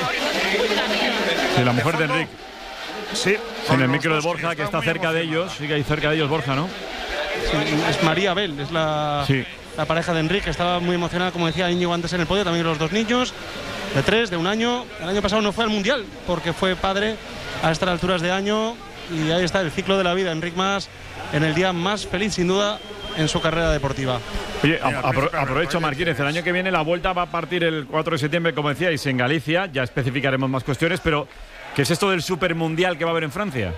Sí, la mujer de Enric. Sí. En el micro de Borja, que está cerca de ellos. Sigue ahí cerca de ellos Borja, ¿no? Sí, es María Bel, es la pareja de Enric, que estaba muy emocionada, como decía Íñigo antes en el podio. También los dos niños, de 3, de 1 año. El año pasado no fue al Mundial, porque fue padre a estas alturas de año. Y ahí está el ciclo de la vida, Enric Mas, en el día más feliz, sin duda, en su carrera deportiva. Oye, aprovecho, Marquínez, el año que viene la Vuelta va a partir el 4 de septiembre, como decíais, en Galicia. Ya especificaremos más cuestiones, pero ¿qué es esto del Supermundial que va a haber en Francia?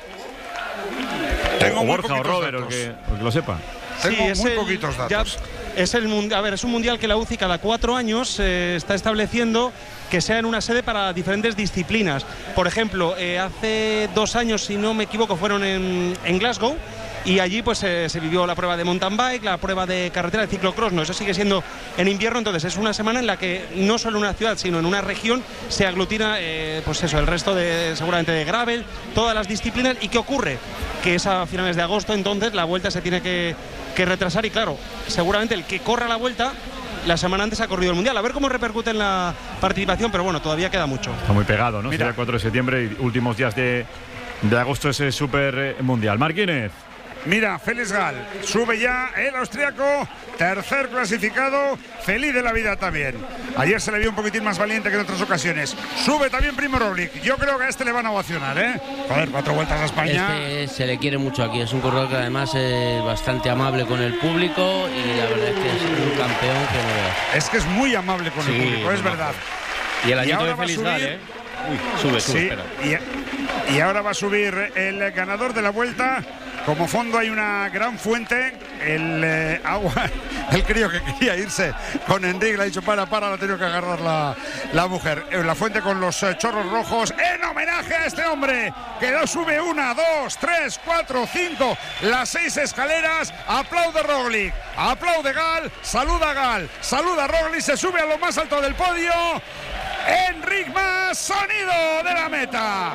Tengo o Borja o Robert, o que lo sepa. Tengo muy poquitos datos. Es un mundial que la UCI cada 4 años está estableciendo que sea en una sede para diferentes disciplinas. Por ejemplo, hace 2 años, si no me equivoco, fueron en Glasgow. Y allí pues se vivió la prueba de mountain bike, la prueba de carretera, de ciclocross. No, eso sigue siendo en invierno. Entonces es una semana en la que no solo en una ciudad, sino en una región se aglutina pues eso, el resto de, seguramente, de gravel, todas las disciplinas. ¿Y qué ocurre? Que es a finales de agosto, entonces la Vuelta se tiene que retrasar, y claro, seguramente el que corra la Vuelta la semana antes ha corrido el Mundial. A ver cómo repercute en la participación, pero bueno, todavía queda mucho. Está muy pegado, ¿no? Será el 4 de septiembre y últimos días de agosto ese Super Mundial. Marquínez. Mira, Félix Gall sube ya el austriaco, tercer clasificado, feliz de la vida también. Ayer se le vio un poquitín más valiente que en otras ocasiones. Sube también Primo Roglic. Yo creo que a este le van a ovacionar, ¿eh? Joder, 4 vueltas a España. Se le quiere mucho aquí. Es un corredor que además es bastante amable con el público, y la verdad es que es un campeón que no veas. Es que es muy amable con el público, es verdad. Y el añito de Félix Gall, ¿eh? Uy, sube, espera. Y ahora va a subir el ganador de la Vuelta. Como fondo hay una gran fuente, el agua, el crío que quería irse con Enric le ha dicho para, la ha tenido que agarrar la mujer. La fuente con los chorros rojos, en homenaje a este hombre, que sube 1, 2, 3, 4, 5, las 6 escaleras. Aplaude Roglic, aplaude Gall, saluda Roglic, se sube a lo más alto del podio. Enric Mas, sonido de la meta.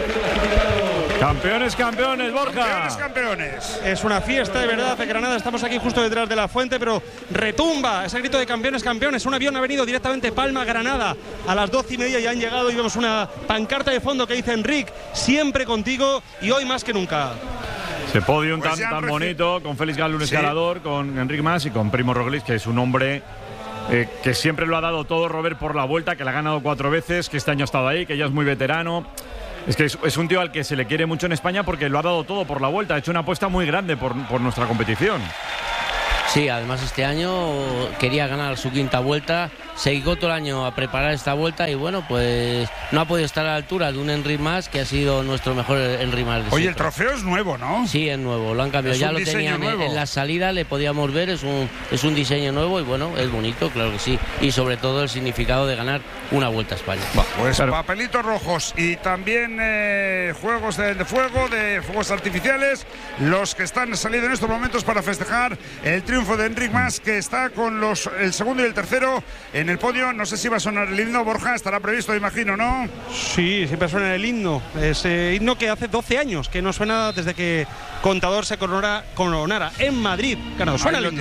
Campeones, Borja. Campeones. Es una fiesta de verdad de Granada. Estamos aquí justo detrás de la fuente, pero retumba ese grito de campeones. Un avión ha venido directamente Palma, Granada, a las 12:30 y han llegado, y vemos una pancarta de fondo que dice: Enric, siempre contigo, y hoy más que nunca. Ese podium pues tan bonito, con Félix Gall, un escalador, con Enric Mas y con Primo Roglic, que es un hombre que siempre lo ha dado todo, Robert, por la Vuelta, que la ha ganado 4 veces, que este año ha estado ahí, que ya es muy veterano. Es que es un tío al que se le quiere mucho en España porque lo ha dado todo por la Vuelta. Ha hecho una apuesta muy grande por nuestra competición. Sí, además este año quería ganar su 5ª Vuelta. Se dedicó todo el año a preparar esta Vuelta y bueno, pues no ha podido estar a la altura de un Enric Mas, que ha sido nuestro mejor Enric Mas. Oye, el trofeo es nuevo, ¿no? Sí, es nuevo, lo han cambiado. Ya lo tenían en la salida, le podíamos ver, es un diseño nuevo y bueno, es bonito, claro que sí. Y sobre todo el significado de ganar una Vuelta a España. Pues papelitos rojos y también juegos de fuego, de fuegos artificiales, los que están saliendo en estos momentos para festejar el triunfo de Enric Mas, que está con el segundo y el tercero en el podio. No sé si va a sonar el himno, Borja, estará previsto, imagino, ¿no? Sí, siempre suena el himno. Ese himno que hace 12 años que no suena desde que Contador se coronara en Madrid. Claro, suena el himno.